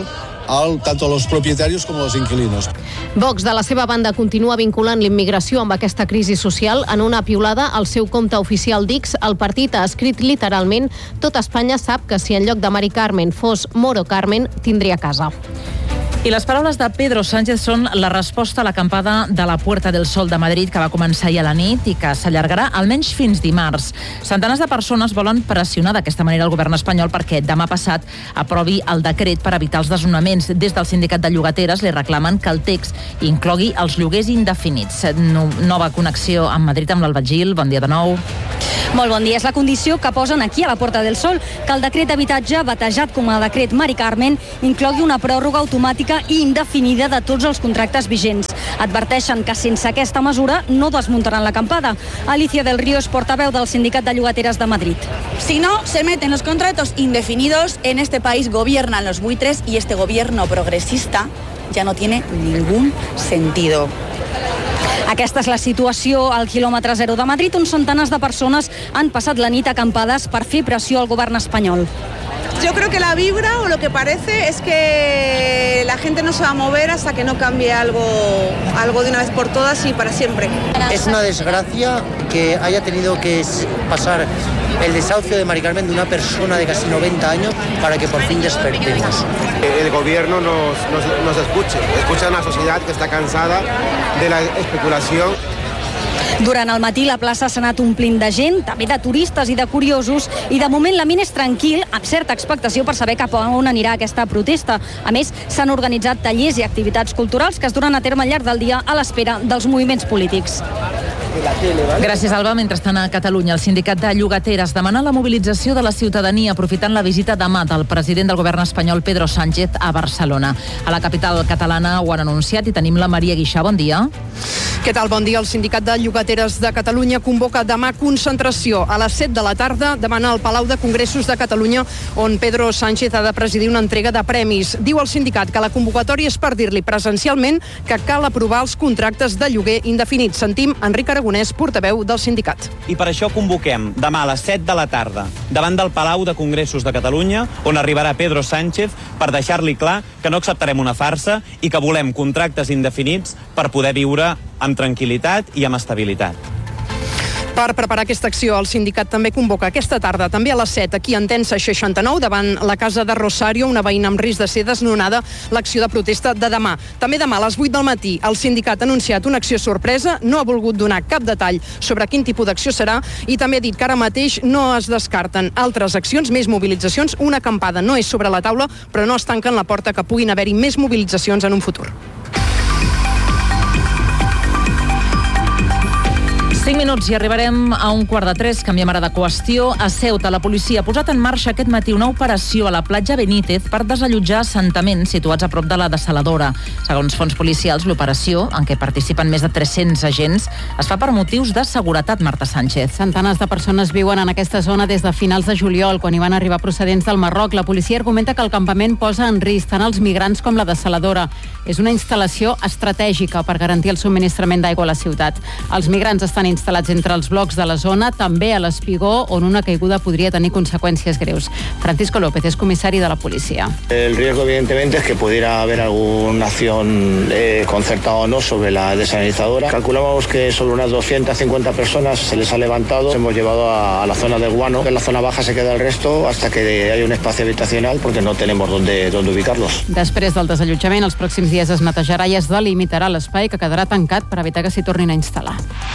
tanto a los propietarios como a los inquilinos. Vox, de la seva banda, continua vinculant l'immigració amb aquesta crisi social. En una piulada al seu compte oficial d'X, el partit ha escrit literalment: tot Espanya sap que si en lloc de Mari Carmen fos Moro Carmen, tindria casa. I les paraules de Pedro Sánchez són la resposta a l'acampada de la Puerta del Sol de Madrid, que va començar ahir a la nit i que s'allargarà almenys fins dimarts. Centenars de persones volen pressionar d'aquesta manera el govern espanyol perquè demà passat aprovi el decret per evitar els desnonaments. Des del sindicat de llogateres li reclamen que el text inclogui els lloguers indefinits. Nova connexió amb Madrid amb l'Alba Gil. Bon dia de nou. Molt bon dia. És la condició que posen aquí a la Puerta del Sol, que el decret d'habitatge, batejat com a decret Mari Carmen, inclogui una pròrroga automàtica i indefinida de tots els contractes vigents. Adverteixen que sense aquesta mesura no desmuntaran l'acampada. Alicia del Río és portaveu del Sindicat de Llogateres de Madrid. Si no se meten los contratos indefinidos, en este país gobiernan los buitres y este gobierno progresista ya no tiene ningún sentido. Aquesta és la situació al quilòmetre zero de Madrid, on centenars de persones han passat la nit acampades per fer pressió al govern espanyol. Yo creo que la vibra o lo que parece es que la gente no se va a mover hasta que no cambie algo de una vez por todas y para siempre. Es una desgracia que haya tenido que pasar el desahucio de Mari Carmen de una persona de casi 90 años para que por fin despertemos. El gobierno nos escucha a una sociedad que está cansada de la especulación. Durant el matí la plaça s'ha anat omplint de gent, també de turistes i de curiosos, i de moment l'ambient és tranquil, amb certa expectació per saber cap a on anirà aquesta protesta. A més, s'han organitzat tallers i activitats culturals que es duran a terme al llarg del dia a l'espera dels moviments polítics. Gràcies, Alba. Mentrestant, a Catalunya, el sindicat de llogateres demana la mobilització de la ciutadania aprofitant la visita demà del president del govern espanyol, Pedro Sánchez, a Barcelona. A la capital catalana ho han anunciat i tenim la Maria Guixà. Bon dia. Què tal? Bon dia. El sindicat de llogateres de Catalunya convoca demà concentració a les 7 de la tarda davant el Palau de Congressos de Catalunya, on Pedro Sánchez ha de presidir una entrega de premis. Diu el sindicat que la convocatòria és per dir-li presencialment que cal aprovar els contractes de lloguer indefinits. Sentim Enric Aragonès, portaveu del sindicat. I per això convoquem demà a les 7 de la tarda davant del Palau de Congressos de Catalunya, on arribarà Pedro Sánchez, per deixar-li clar que no acceptarem una farsa i que volem contractes indefinits per poder viure amb tranquil·litat i amb estabilitat. Per preparar aquesta acció, el sindicat també convoca aquesta tarda, també a les 7, aquí a Entença 69, davant la casa de Rosario, una veïna amb risc de ser desnonada, l'acció de protesta de demà. També demà a les 8 del matí, el sindicat ha anunciat una acció sorpresa, no ha volgut donar cap detall sobre quin tipus d'acció serà i també ha dit que ara mateix no es descarten altres accions, més mobilitzacions. Una acampada no és sobre la taula, però no es tanquen la porta que puguin haver-hi més mobilitzacions en un futur. 5 minuts i arribarem a 2:45. Canviem ara de qüestió. A Ceuta, la policia ha posat en marxa aquest matí una operació a la platja Benítez per desallotjar assentaments situats a prop de la dessaladora. Segons fonts policials, l'operació, en què participen més de 300 agents, es fa per motius de seguretat, Marta Sánchez. Centenars de persones viuen en aquesta zona des de finals de juliol, quan hi van arribar procedents del Marroc. La policia argumenta que el campament posa en risc tant els migrants com la dessaladora. És una instal·lació estratègica per garantir el subministrament d'aigua a la ciutat. Els migrants estan instal·lats entre els blocs de la zona, també a l'Espigó, on una caiguda podria tenir conseqüències greus. Francisco López és comissari de la policia. El riesgo, evidentemente, es que pudiera haber alguna acción concertada o no sobre la desalinizadora. Calculamos que sobre unas 250 personas se les ha levantado. Hemos llevado a la zona del Guano. En la zona baja se queda el resto hasta que haya un espacio habitacional, porque no tenemos dónde ubicarlos. Després del desallotjament, els pròxims dies es netejarà i es delimitarà l'espai, que quedarà tancat per evitar que s'hi tornin a instal·lar.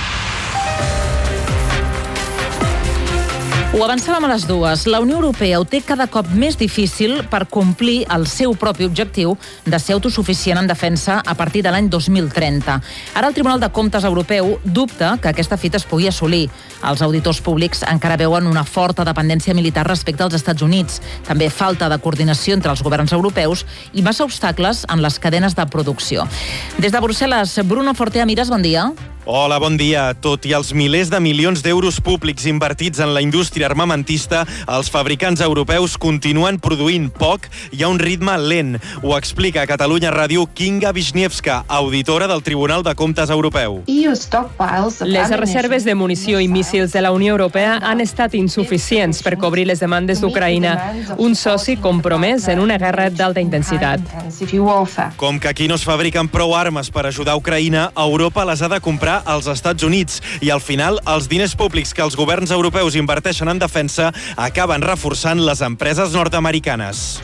Ho avançàvem a les 2. La Unió Europea ho té cada cop més difícil per complir el seu propi objectiu de ser autosuficient en defensa a partir de l'any 2030. Ara el Tribunal de Comptes Europeu dubta que aquesta fita es pugui assolir. Els auditors públics encara veuen una forta dependència militar respecte als Estats Units. També falta de coordinació entre els governs europeus i massa obstacles en les cadenes de producció. Des de Brussel·les, Bruno Fortea Miras, bon dia. Hola, bon dia. Tot i els milers de milions d'euros públics invertits en la indústria armamentista, els fabricants europeus continuen produint poc i a un ritme lent. Ho explica a Catalunya Ràdio Kinga Wisniewska, auditora del Tribunal de Comptes Europeu. Les reserves de munició i míssils de la Unió Europea han estat insuficients per cobrir les demandes d'Ucraïna, un soci compromès en una guerra d'alta intensitat. Com que aquí no es fabriquen prou armes per ajudar Ucraïna, Europa les ha de comprar als Estats Units i al final els diners públics que els governs europeus inverteixen en defensa acaben reforçant les empreses nord-americanes.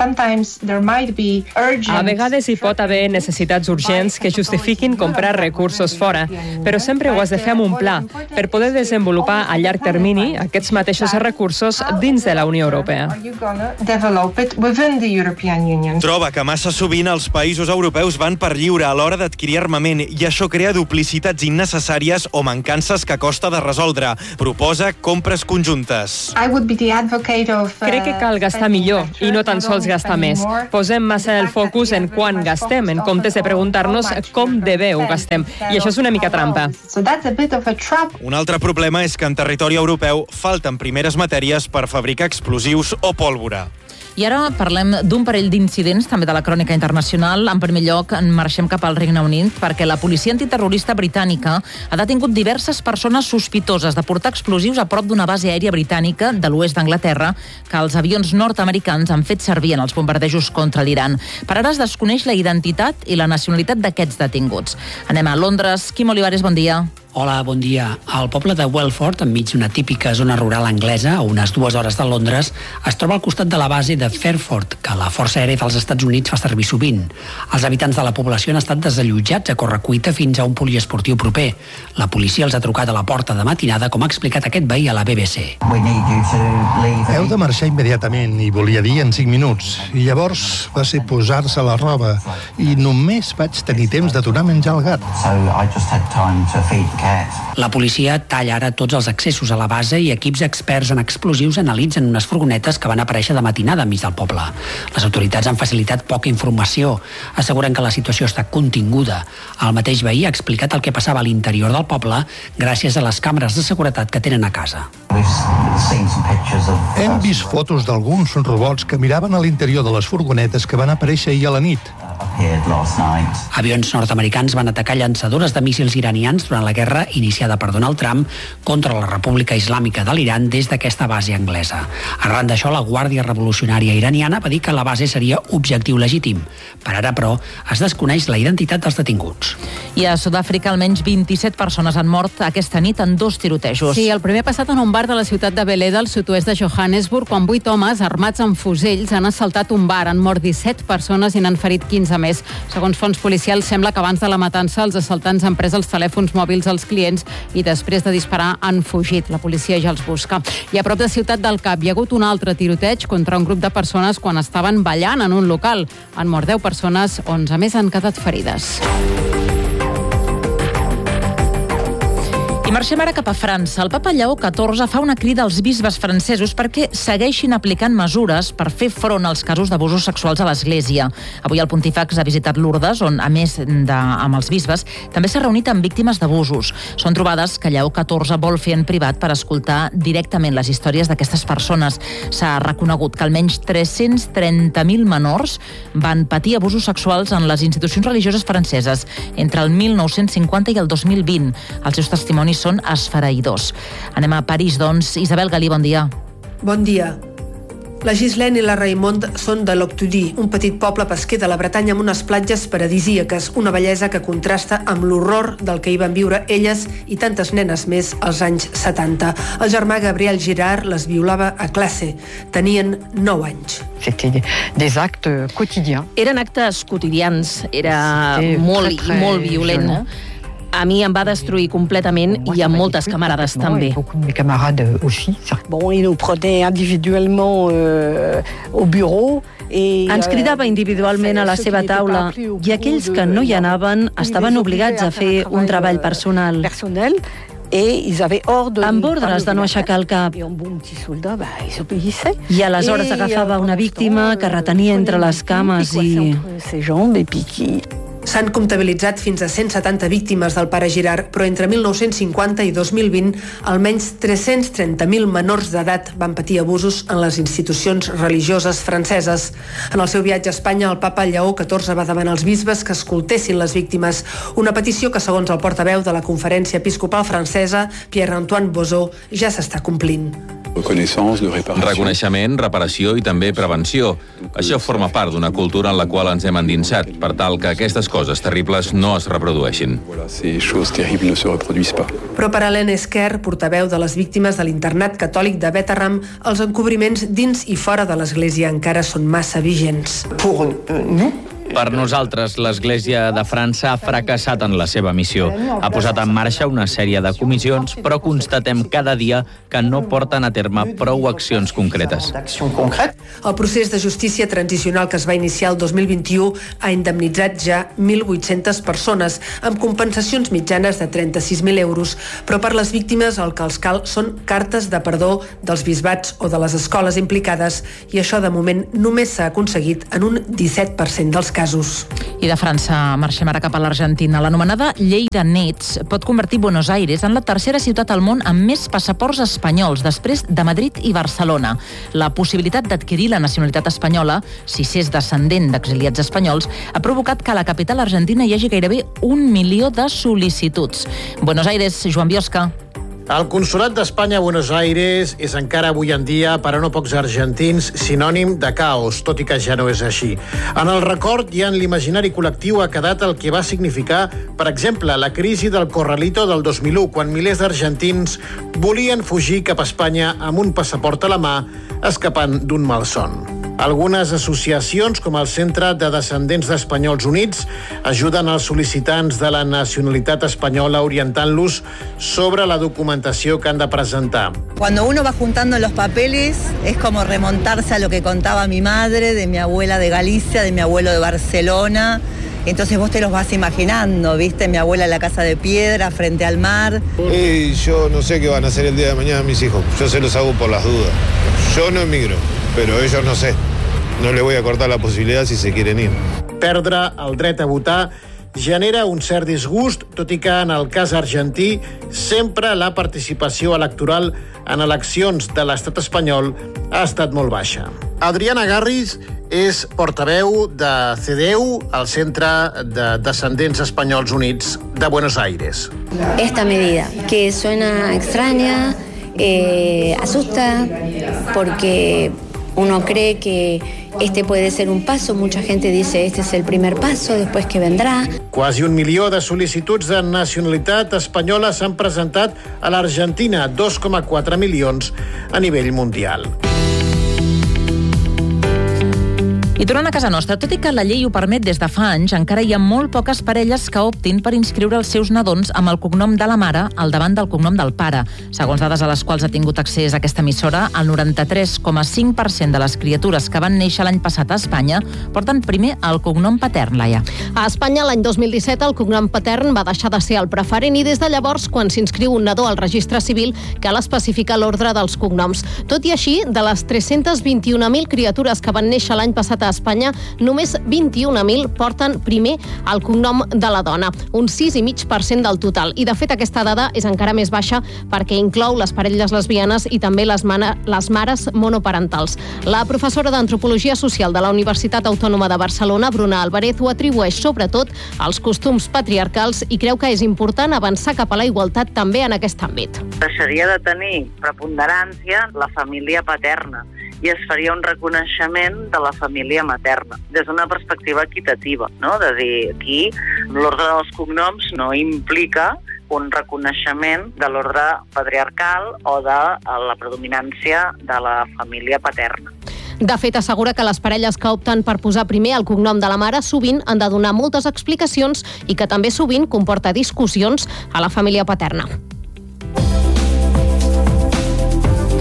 A vegades hi pot haver necessitats urgents que justifiquin comprar recursos fora, però sempre ho has de fer amb un pla per poder desenvolupar a llarg termini aquests mateixos recursos dins de la Unió Europea. Troba que massa sovint els països europeus van per lliure a l'hora d'adquirir armament i això crea duplicitats innecessàries o mancances que costa de resoldre. Proposa compres conjuntes. Crec que cal gastar millor i no tan sols gastar més. Posem massa el focus en quan gastem, en comptes de preguntar-nos com de bé ho gastem. I això és una mica trampa. Un altre problema és que en territori europeu falten primeres matèries per fabricar explosius o pólvora. I ara parlem d'un parell d'incidents, també de la crònica internacional. En primer lloc, marxem cap al Regne Unit, perquè la policia antiterrorista britànica ha detingut diverses persones sospitoses de portar explosius a prop d'una base aèria britànica de l'oest d'Anglaterra que els avions nord-americans han fet servir en els bombardejos contra l'Iran. Per ara es desconeix la identitat i la nacionalitat d'aquests detinguts. Anem a Londres. Quim Olivares, bon dia. Hola, bon dia. Al poble de Welford, enmig d'una típica zona rural anglesa, a unes 2 hores de Londres, es troba al costat de la base de Fairford, que la Força Aèria dels Estats Units fa servir sovint. Els habitants de la població han estat desallotjats a correcuita fins a un poliesportiu proper. La policia els ha trucat a la porta de matinada, com ha explicat aquest veí a la BBC. Heu de marxar immediatament, i volia dir en 5 minuts. I llavors va ser posar-se la roba, i només vaig tenir temps de donar menjar al gat. La policia talla ara tots els accessos a la base i equips experts en explosius analitzen unes furgonetes que van aparèixer de matinada enmig del poble. Les autoritats han facilitat poca informació. Asseguren que la situació està continguda. El mateix veí ha explicat el que passava a l'interior del poble gràcies a les càmeres de seguretat que tenen a casa. Hem vist fotos d'alguns robots que miraven a l'interior de les furgonetes que van aparèixer ahir a la nit. Avions nord-americans van atacar llançadores de míssils iranians durant la guerra iniciada per Donald Trump contra la República Islàmica de l'Iran des d'aquesta base anglesa. Arran d'això, la Guàrdia Revolucionària Iraniana va dir que la base seria objectiu legítim. Per ara, però, es desconeix la identitat dels detinguts. I a Sud-àfrica almenys 27 persones han mort aquesta nit en 2 tirotejos. Sí, el primer passat en un bar de la ciutat de Beleda, al sud-oest de Johannesburg, quan 8 homes armats amb fusells han assaltat un bar. Han mort 17 persones i n'han ferit 15 més. Segons fonts policials, sembla que abans de la matança els assaltants han pres els telèfons mòbils als clients i després de disparar han fugit. La policia ja els busca. I a prop de Ciutat del Cap hi ha hagut un altre tiroteig contra un grup de persones quan estaven ballant en un local. Han mort 10 persones, 11 més han quedat ferides. I marxem ara cap a França. El papa Lleó XIV fa una crida als bisbes francesos perquè segueixin aplicant mesures per fer front als casos d'abusos sexuals a l'Església. Avui el pontífex ha visitat Lourdes, on, a més amb els bisbes, també s'ha reunit amb víctimes d'abusos. Són trobades que Lleó XIV vol fer en privat per escoltar directament les històries d'aquestes persones. S'ha reconegut que almenys 330.000 menors van patir abusos sexuals en les institucions religioses franceses entre el 1950 i el 2020. Els seus testimonis són esfereïdors. Anem a París, doncs. Isabel Galí, bon dia. Bon dia. La Ghislaine i la Raymond són de Loctudy, un petit poble pesquer de la Bretanya amb unes platges paradisíaques, una bellesa que contrasta amb l'horror del que hi van viure elles i tantes nenes més als anys 70. El germà Gabriel Girard les violava a classe. Tenien 9 anys. Des actes quotidiens. Eren actes quotidians, era molt violent, no? A mi em va destruir completament i a moltes camarades també. Bon, il nous prenait individuellement au bureau. Ens cridava individualment a la seva taula i aquells que no hi anaven estaven obligats a fer un treball personal. Amb ordres de no aixecar el cap. I aleshores agafava una víctima que retenia entre les cames i... S'han comptabilitzat fins a 170 víctimes del pare Girard, però entre 1950 i 2020 almenys 330.000 menors d'edat van patir abusos en les institucions religioses franceses. En el seu viatge a Espanya, el papa Lleó XIV va demanar als bisbes que escoltessin les víctimes, una petició que, segons el portaveu de la Conferència Episcopal Francesa, Pierre-Antoine Bozzo, ja s'està complint. Reconeixement, reparació i també prevenció. Això forma part d'una cultura en la qual ens hem endinsat, per tal que aquestes coses terribles no es reprodueixin. Però per Hélène Esquer, portaveu de les víctimes de l'internat catòlic de Bétharram, els encobriments dins i fora de l'Església encara són massa vigents. Per nosaltres, l'Església de França ha fracassat en la seva missió. Ha posat en marxa una sèrie de comissions, però constatem cada dia que no porten a terme prou accions concretes. El procés de justícia transicional que es va iniciar el 2021 ha indemnitzat ja 1.800 persones, amb compensacions mitjanes de 36.000 euros. Però per les víctimes el que els cal són cartes de perdó dels bisbats o de les escoles implicades, i això de moment només s'ha aconseguit en un 17% dels casos. I de França marxem ara cap a l'Argentina. L'anomenada llei de nets pot convertir Buenos Aires en la tercera ciutat al món amb més passaports espanyols, després de Madrid i Barcelona. La possibilitat d'adquirir la nacionalitat espanyola, si s'és descendent d'exiliats espanyols, ha provocat que a la capital argentina hi hagi gairebé 1 milió de sol·licituds. Buenos Aires, Joan Biosca. El Consolat d'Espanya a Buenos Aires és encara avui en dia, per a no pocs argentins, sinònim de caos, tot i que ja no és així. En el record i en l'imaginari col·lectiu ha quedat el que va significar, per exemple, la crisi del Corralito del 2001, quan milers d'argentins volien fugir cap a Espanya amb un passaport a la mà, escapant d'un malson. Algunes associacions, com el Centre de Descendents d'Espanyols Units, ajuden als sol·licitants de la nacionalitat espanyola orientant-los sobre la documentació que han de presentar. Cuando uno va juntando los papeles, es como remontarse a lo que contaba mi madre, de mi abuela de Galicia, de mi abuelo de Barcelona. Entonces vos te los vas imaginando, ¿viste? Mi abuela en la casa de piedra, frente al mar. Yo no sé qué van a hacer el día de mañana mis hijos. Yo se los hago por las dudas. Yo no emigro, pero ellos no sé. No les voy a cortar la posibilidad si se quieren ir. Perdre el dret a votar genera un cert disgust, tot i que en el cas argentí sempre la participació electoral en eleccions de l'estat espanyol ha estat molt baixa. Adriana Garris és portaveu de CDU, el Centre de Descendents Espanyols Units de Buenos Aires. Esta medida, que suena extraña, asusta, porque uno cree que este puede ser un paso. Mucha gente dice este es el primer paso, después que vendrá. Quasi 1 milió de sol·licituds de nacionalitat espanyola s'han presentat a l'Argentina, 2,4 milions a nivell mundial. I tornant a casa nostra, tot i que la llei ho permet des de fa anys, encara hi ha molt poques parelles que optin per inscriure els seus nadons amb el cognom de la mare al davant del cognom del pare. Segons dades a les quals ha tingut accés aquesta emissora, el 93,5% de les criatures que van néixer l'any passat a Espanya porten primer el cognom patern, Laia. A Espanya, l'any 2017, el cognom patern va deixar de ser el preferent i des de llavors, quan s'inscriu un nadó al registre civil, cal especificar l'ordre dels cognoms. Tot i així, de les 321.000 criatures que van néixer l'any passat a Espanya, només 21.000 porten primer el cognom de la dona, un 6,5% del total. I, de fet, aquesta dada és encara més baixa perquè inclou les parelles lesbianes i també les mares monoparentals. La professora d'Antropologia Social de la Universitat Autònoma de Barcelona, Bruna Álvarez, ho atribueix sobretot als costums patriarcals i creu que és important avançar cap a la igualtat també en aquest àmbit. Deixaria de tenir preponderància la família paterna i es faria un reconeixement de la família materna, des d'una perspectiva equitativa, no? De dir, aquí l'ordre dels cognoms no implica un reconeixement de l'ordre patriarcal o de la predominància de la família paterna. De fet, assegura que les parelles que opten per posar primer el cognom de la mare sovint han de donar moltes explicacions i que també sovint comporta discussions a la família paterna.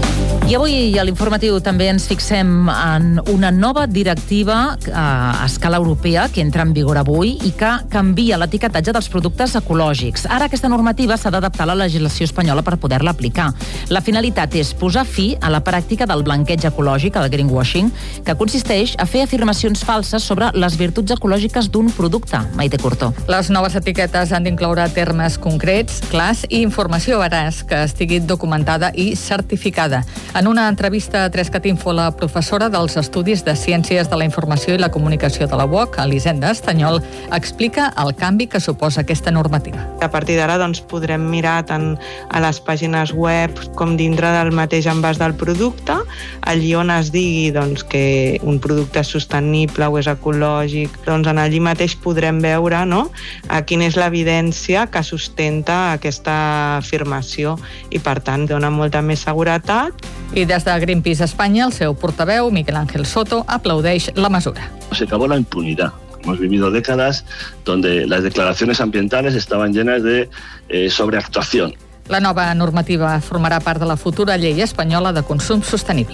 I avui a l'informatiu també ens fixem en una nova directiva a escala europea que entra en vigor avui i que canvia l'etiquetatge dels productes ecològics. Ara aquesta normativa s'ha d'adaptar a la legislació espanyola per poder-la aplicar. La finalitat és posar fi a la pràctica del blanqueig ecològic, el greenwashing, que consisteix a fer afirmacions falses sobre les virtuts ecològiques d'un producte. Maite Curto. Les noves etiquetes han d'incloure termes concrets, clars i informació veraç que estigui documentada i certificada. En una entrevista a 3cat Info, la professora dels Estudis de Ciències de la Informació i la Comunicació de la UOC, Elisenda Estanyol, explica el canvi que suposa aquesta normativa. A partir d'ara podrem mirar tant a les pàgines web com dintre del mateix envàs del producte, allí on es digui que un producte és sostenible o és ecològic, en allí mateix podrem veure quina és l'evidència que sustenta aquesta afirmació i, per tant, dona molta més seguretat. I des de Greenpeace Espanya, el seu portaveu, Miguel Ángel Soto, aplaudeix la mesura. Se acabó la impunidad. Hemos vivido décadas donde las declaraciones ambientales estaban llenas de sobreactuación. La nova normativa formarà part de la futura llei espanyola de consum sostenible.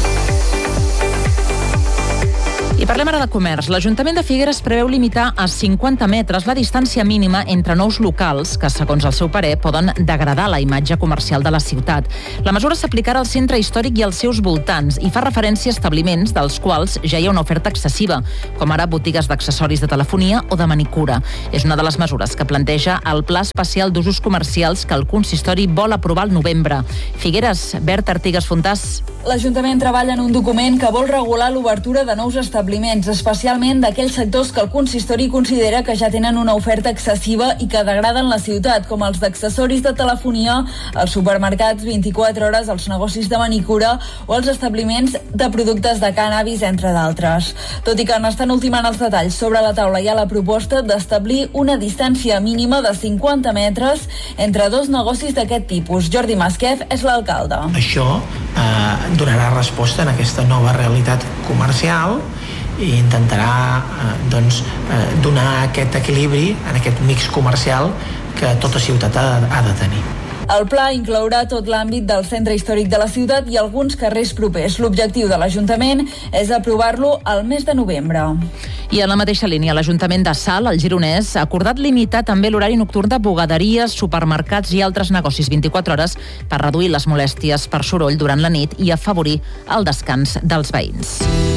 I parlem ara de comerç. L'Ajuntament de Figueres preveu limitar a 50 metres la distància mínima entre nous locals que, segons el seu parer, poden degradar la imatge comercial de la ciutat. La mesura s'aplicarà al centre històric i als seus voltants i fa referència a establiments dels quals ja hi ha una oferta excessiva, com ara botigues d'accessoris de telefonia o de manicura. És una de les mesures que planteja el Pla Especial d'Usos Comercials que el consistori vol aprovar al novembre. Figueres, Berta Artigas Fontàs. L'Ajuntament treballa en un document que vol regular l'obertura de nous establiments, especialment d'aquells sectors que el consistori considera que ja tenen una oferta excessiva i que degraden la ciutat, com els d'accessoris de telefonia, els supermercats 24 hores, els negocis de manicura o els establiments de productes de cànnabis, entre d'altres. Tot i que n'estan ultimant els detalls, sobre la taula hi ha la proposta d'establir una distància mínima de 50 metres entre dos negocis d'aquest tipus. Jordi Masquef és l'alcalde. Això donarà resposta en aquesta nova realitat comercial i intentarà donar aquest equilibri en aquest mix comercial que tota ciutat ha de tenir. El pla inclourà tot l'àmbit del centre històric de la ciutat i alguns carrers propers. L'objectiu de l'Ajuntament és aprovar-lo al mes de novembre. I en la mateixa línia, l'Ajuntament de Salt, al Gironès, ha acordat limitar també l'horari nocturn de bugaderies, supermercats i altres negocis 24 hores per reduir les molèsties per soroll durant la nit i afavorir el descans dels veïns.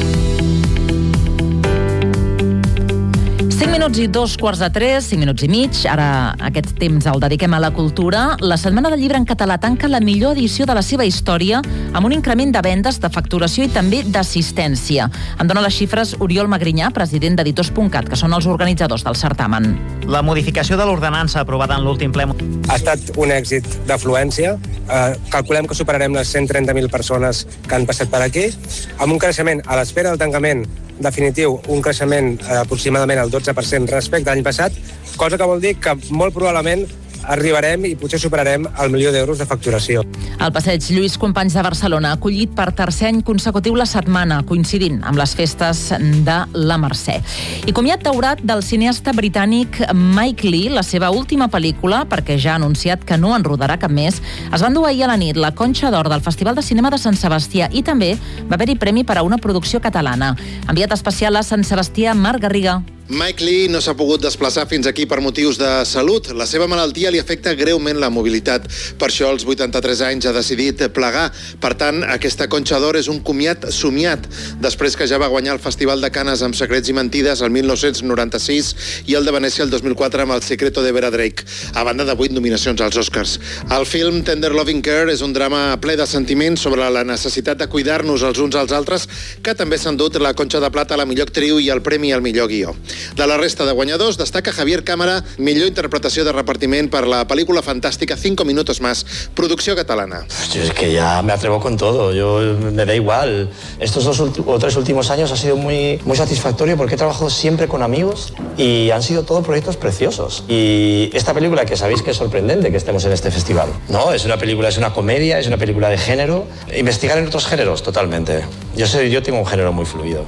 5 minuts i 2:15, 5 minuts i mig. Ara aquest temps el dediquem a la cultura. La Setmana del Llibre en Català tanca la millor edició de la seva història amb un increment de vendes, de facturació i també d'assistència. En dona les xifres Oriol Magrinyà, president d'Editors.cat, que són els organitzadors del certamen. La modificació de l'ordenança aprovada en l'últim ple ha estat un èxit d'afluència. Calculem que superarem les 130.000 persones que han passat per aquí, amb un creixement a l'espera del tancament definitiu, un creixement aproximadament al 12% respecte a l'any passat, cosa que vol dir que molt probablement arribarem i potser superarem el 1 milió d'euros de facturació. El passeig Lluís Companys de Barcelona ha acollit per tercer any consecutiu la setmana, coincidint amb les festes de la Mercè. I comiat daurat del cineasta britànic Mike Leigh, la seva última pel·lícula, perquè ja ha anunciat que no en rodarà cap més, es va endur ahir a la nit la Conxa d'Or del Festival de Cinema de Sant Sebastià i també va haver-hi premi per a una producció catalana. Enviat especial a Sant Sebastià, Marc Garriga. Mike Leigh no s'ha pogut desplaçar fins aquí per motius de salut. La seva malaltia li afecta greument la mobilitat. Per això, als 83 anys, ha decidit plegar. Per tant, aquesta Conxa d'Or és un comiat somiat. Després que ja va guanyar el Festival de Canes amb Secrets i Mentides el 1996 i el de Venècia el 2004 amb El secreto de Vera Drake, a banda de 8 nominacions als Oscars. El film Tender Loving Care és un drama ple de sentiments sobre la necessitat de cuidar-nos els uns als altres, que també s'ha endut la Conxa de Plata a la millor actriu i el premi al millor guió. De la resta de guanyadors destaca Javier Cámara, millor interpretació de repartiment per la pel·lícula fantàstica 5 minutos más, producció catalana. Yo es que ya me atrevo con todo, me da igual. Estos 2 o 3 últimos años ha sido muy satisfactorio porque he trabajado siempre con amigos y han sido todos proyectos preciosos. Y esta película, que sabéis que es sorprendente que estemos en este festival, ¿no? Es una película, es una comedia, es una película de género. Investigar en otros géneros, totalmente. Yo tengo un género muy fluido.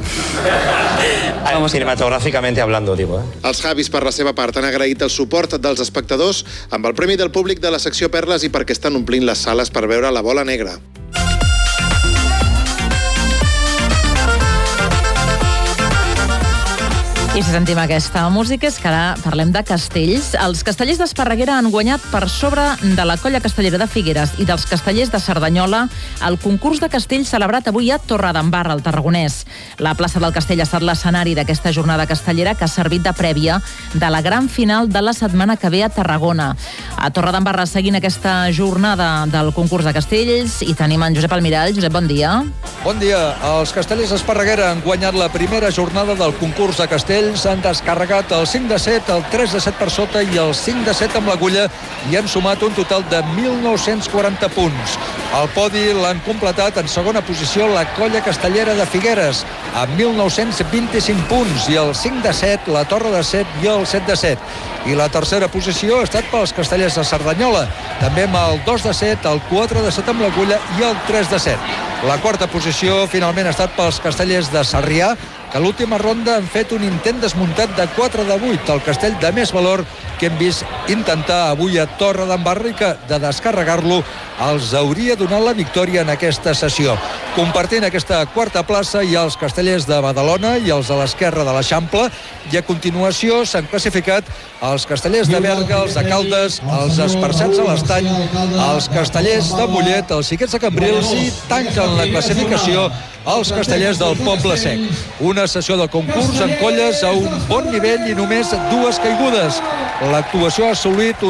Cinematográficamente hablando, digo. Els Javis, per la seva part, han agraït el suport dels espectadors amb el Premi del Públic de la secció Perles i perquè estan omplint les sales per veure La Bola Negra. I si sentim aquesta música és que ara parlem de castells. Els castellers d'Esparreguera han guanyat per sobre de la Colla Castellera de Figueres i dels castellers de Cerdanyola el concurs de castells celebrat avui a Torredembarra, al Tarragonès. La plaça del Castell ha estat l'escenari d'aquesta jornada castellera que ha servit de prèvia de la gran final de la setmana que ve a Tarragona. A Torredembarra, seguint aquesta jornada del concurs de castells, i tenim en Josep Almirall. Josep, bon dia. Bon dia. Els castellers d'Esparreguera han guanyat la primera jornada del concurs de castells. Han descarregat el 5 de 7, el 3 de 7 per sota i el 5 de 7 amb l'agulla i han sumat un total de 1.940 punts. El podi l'han completat en segona posició la Colla Castellera de Figueres amb 1.925 punts i el 5 de 7, la Torre de 7 i el 7 de 7. I la tercera posició ha estat pels castellers de Cerdanyola, també amb el 2 de 7, el 4 de 7 amb l'agulla i el 3 de 7. La quarta posició finalment ha estat pels castellers de Sarrià, que a l'última ronda han fet un intent desmuntat de 4 de 8, el castell de més valor que hem vist intentar avui a Torredembarra i que, de descarregar-lo, els hauria donat la victòria en aquesta sessió. Compartint aquesta quarta plaça hi ha els castellers de Badalona i els de l'esquerra de l'Eixample, i a continuació s'han classificat els castellers de Berga, els de Caldes, els Esparcats a l'Estany, els castellers de Mollet, els Xiquets de Cambrils i tanquen la classificació els castellers del Poble Sec. Una sessió de concurs en colles a un bon nivell i només 2 caigudes. L'actuació ha assolit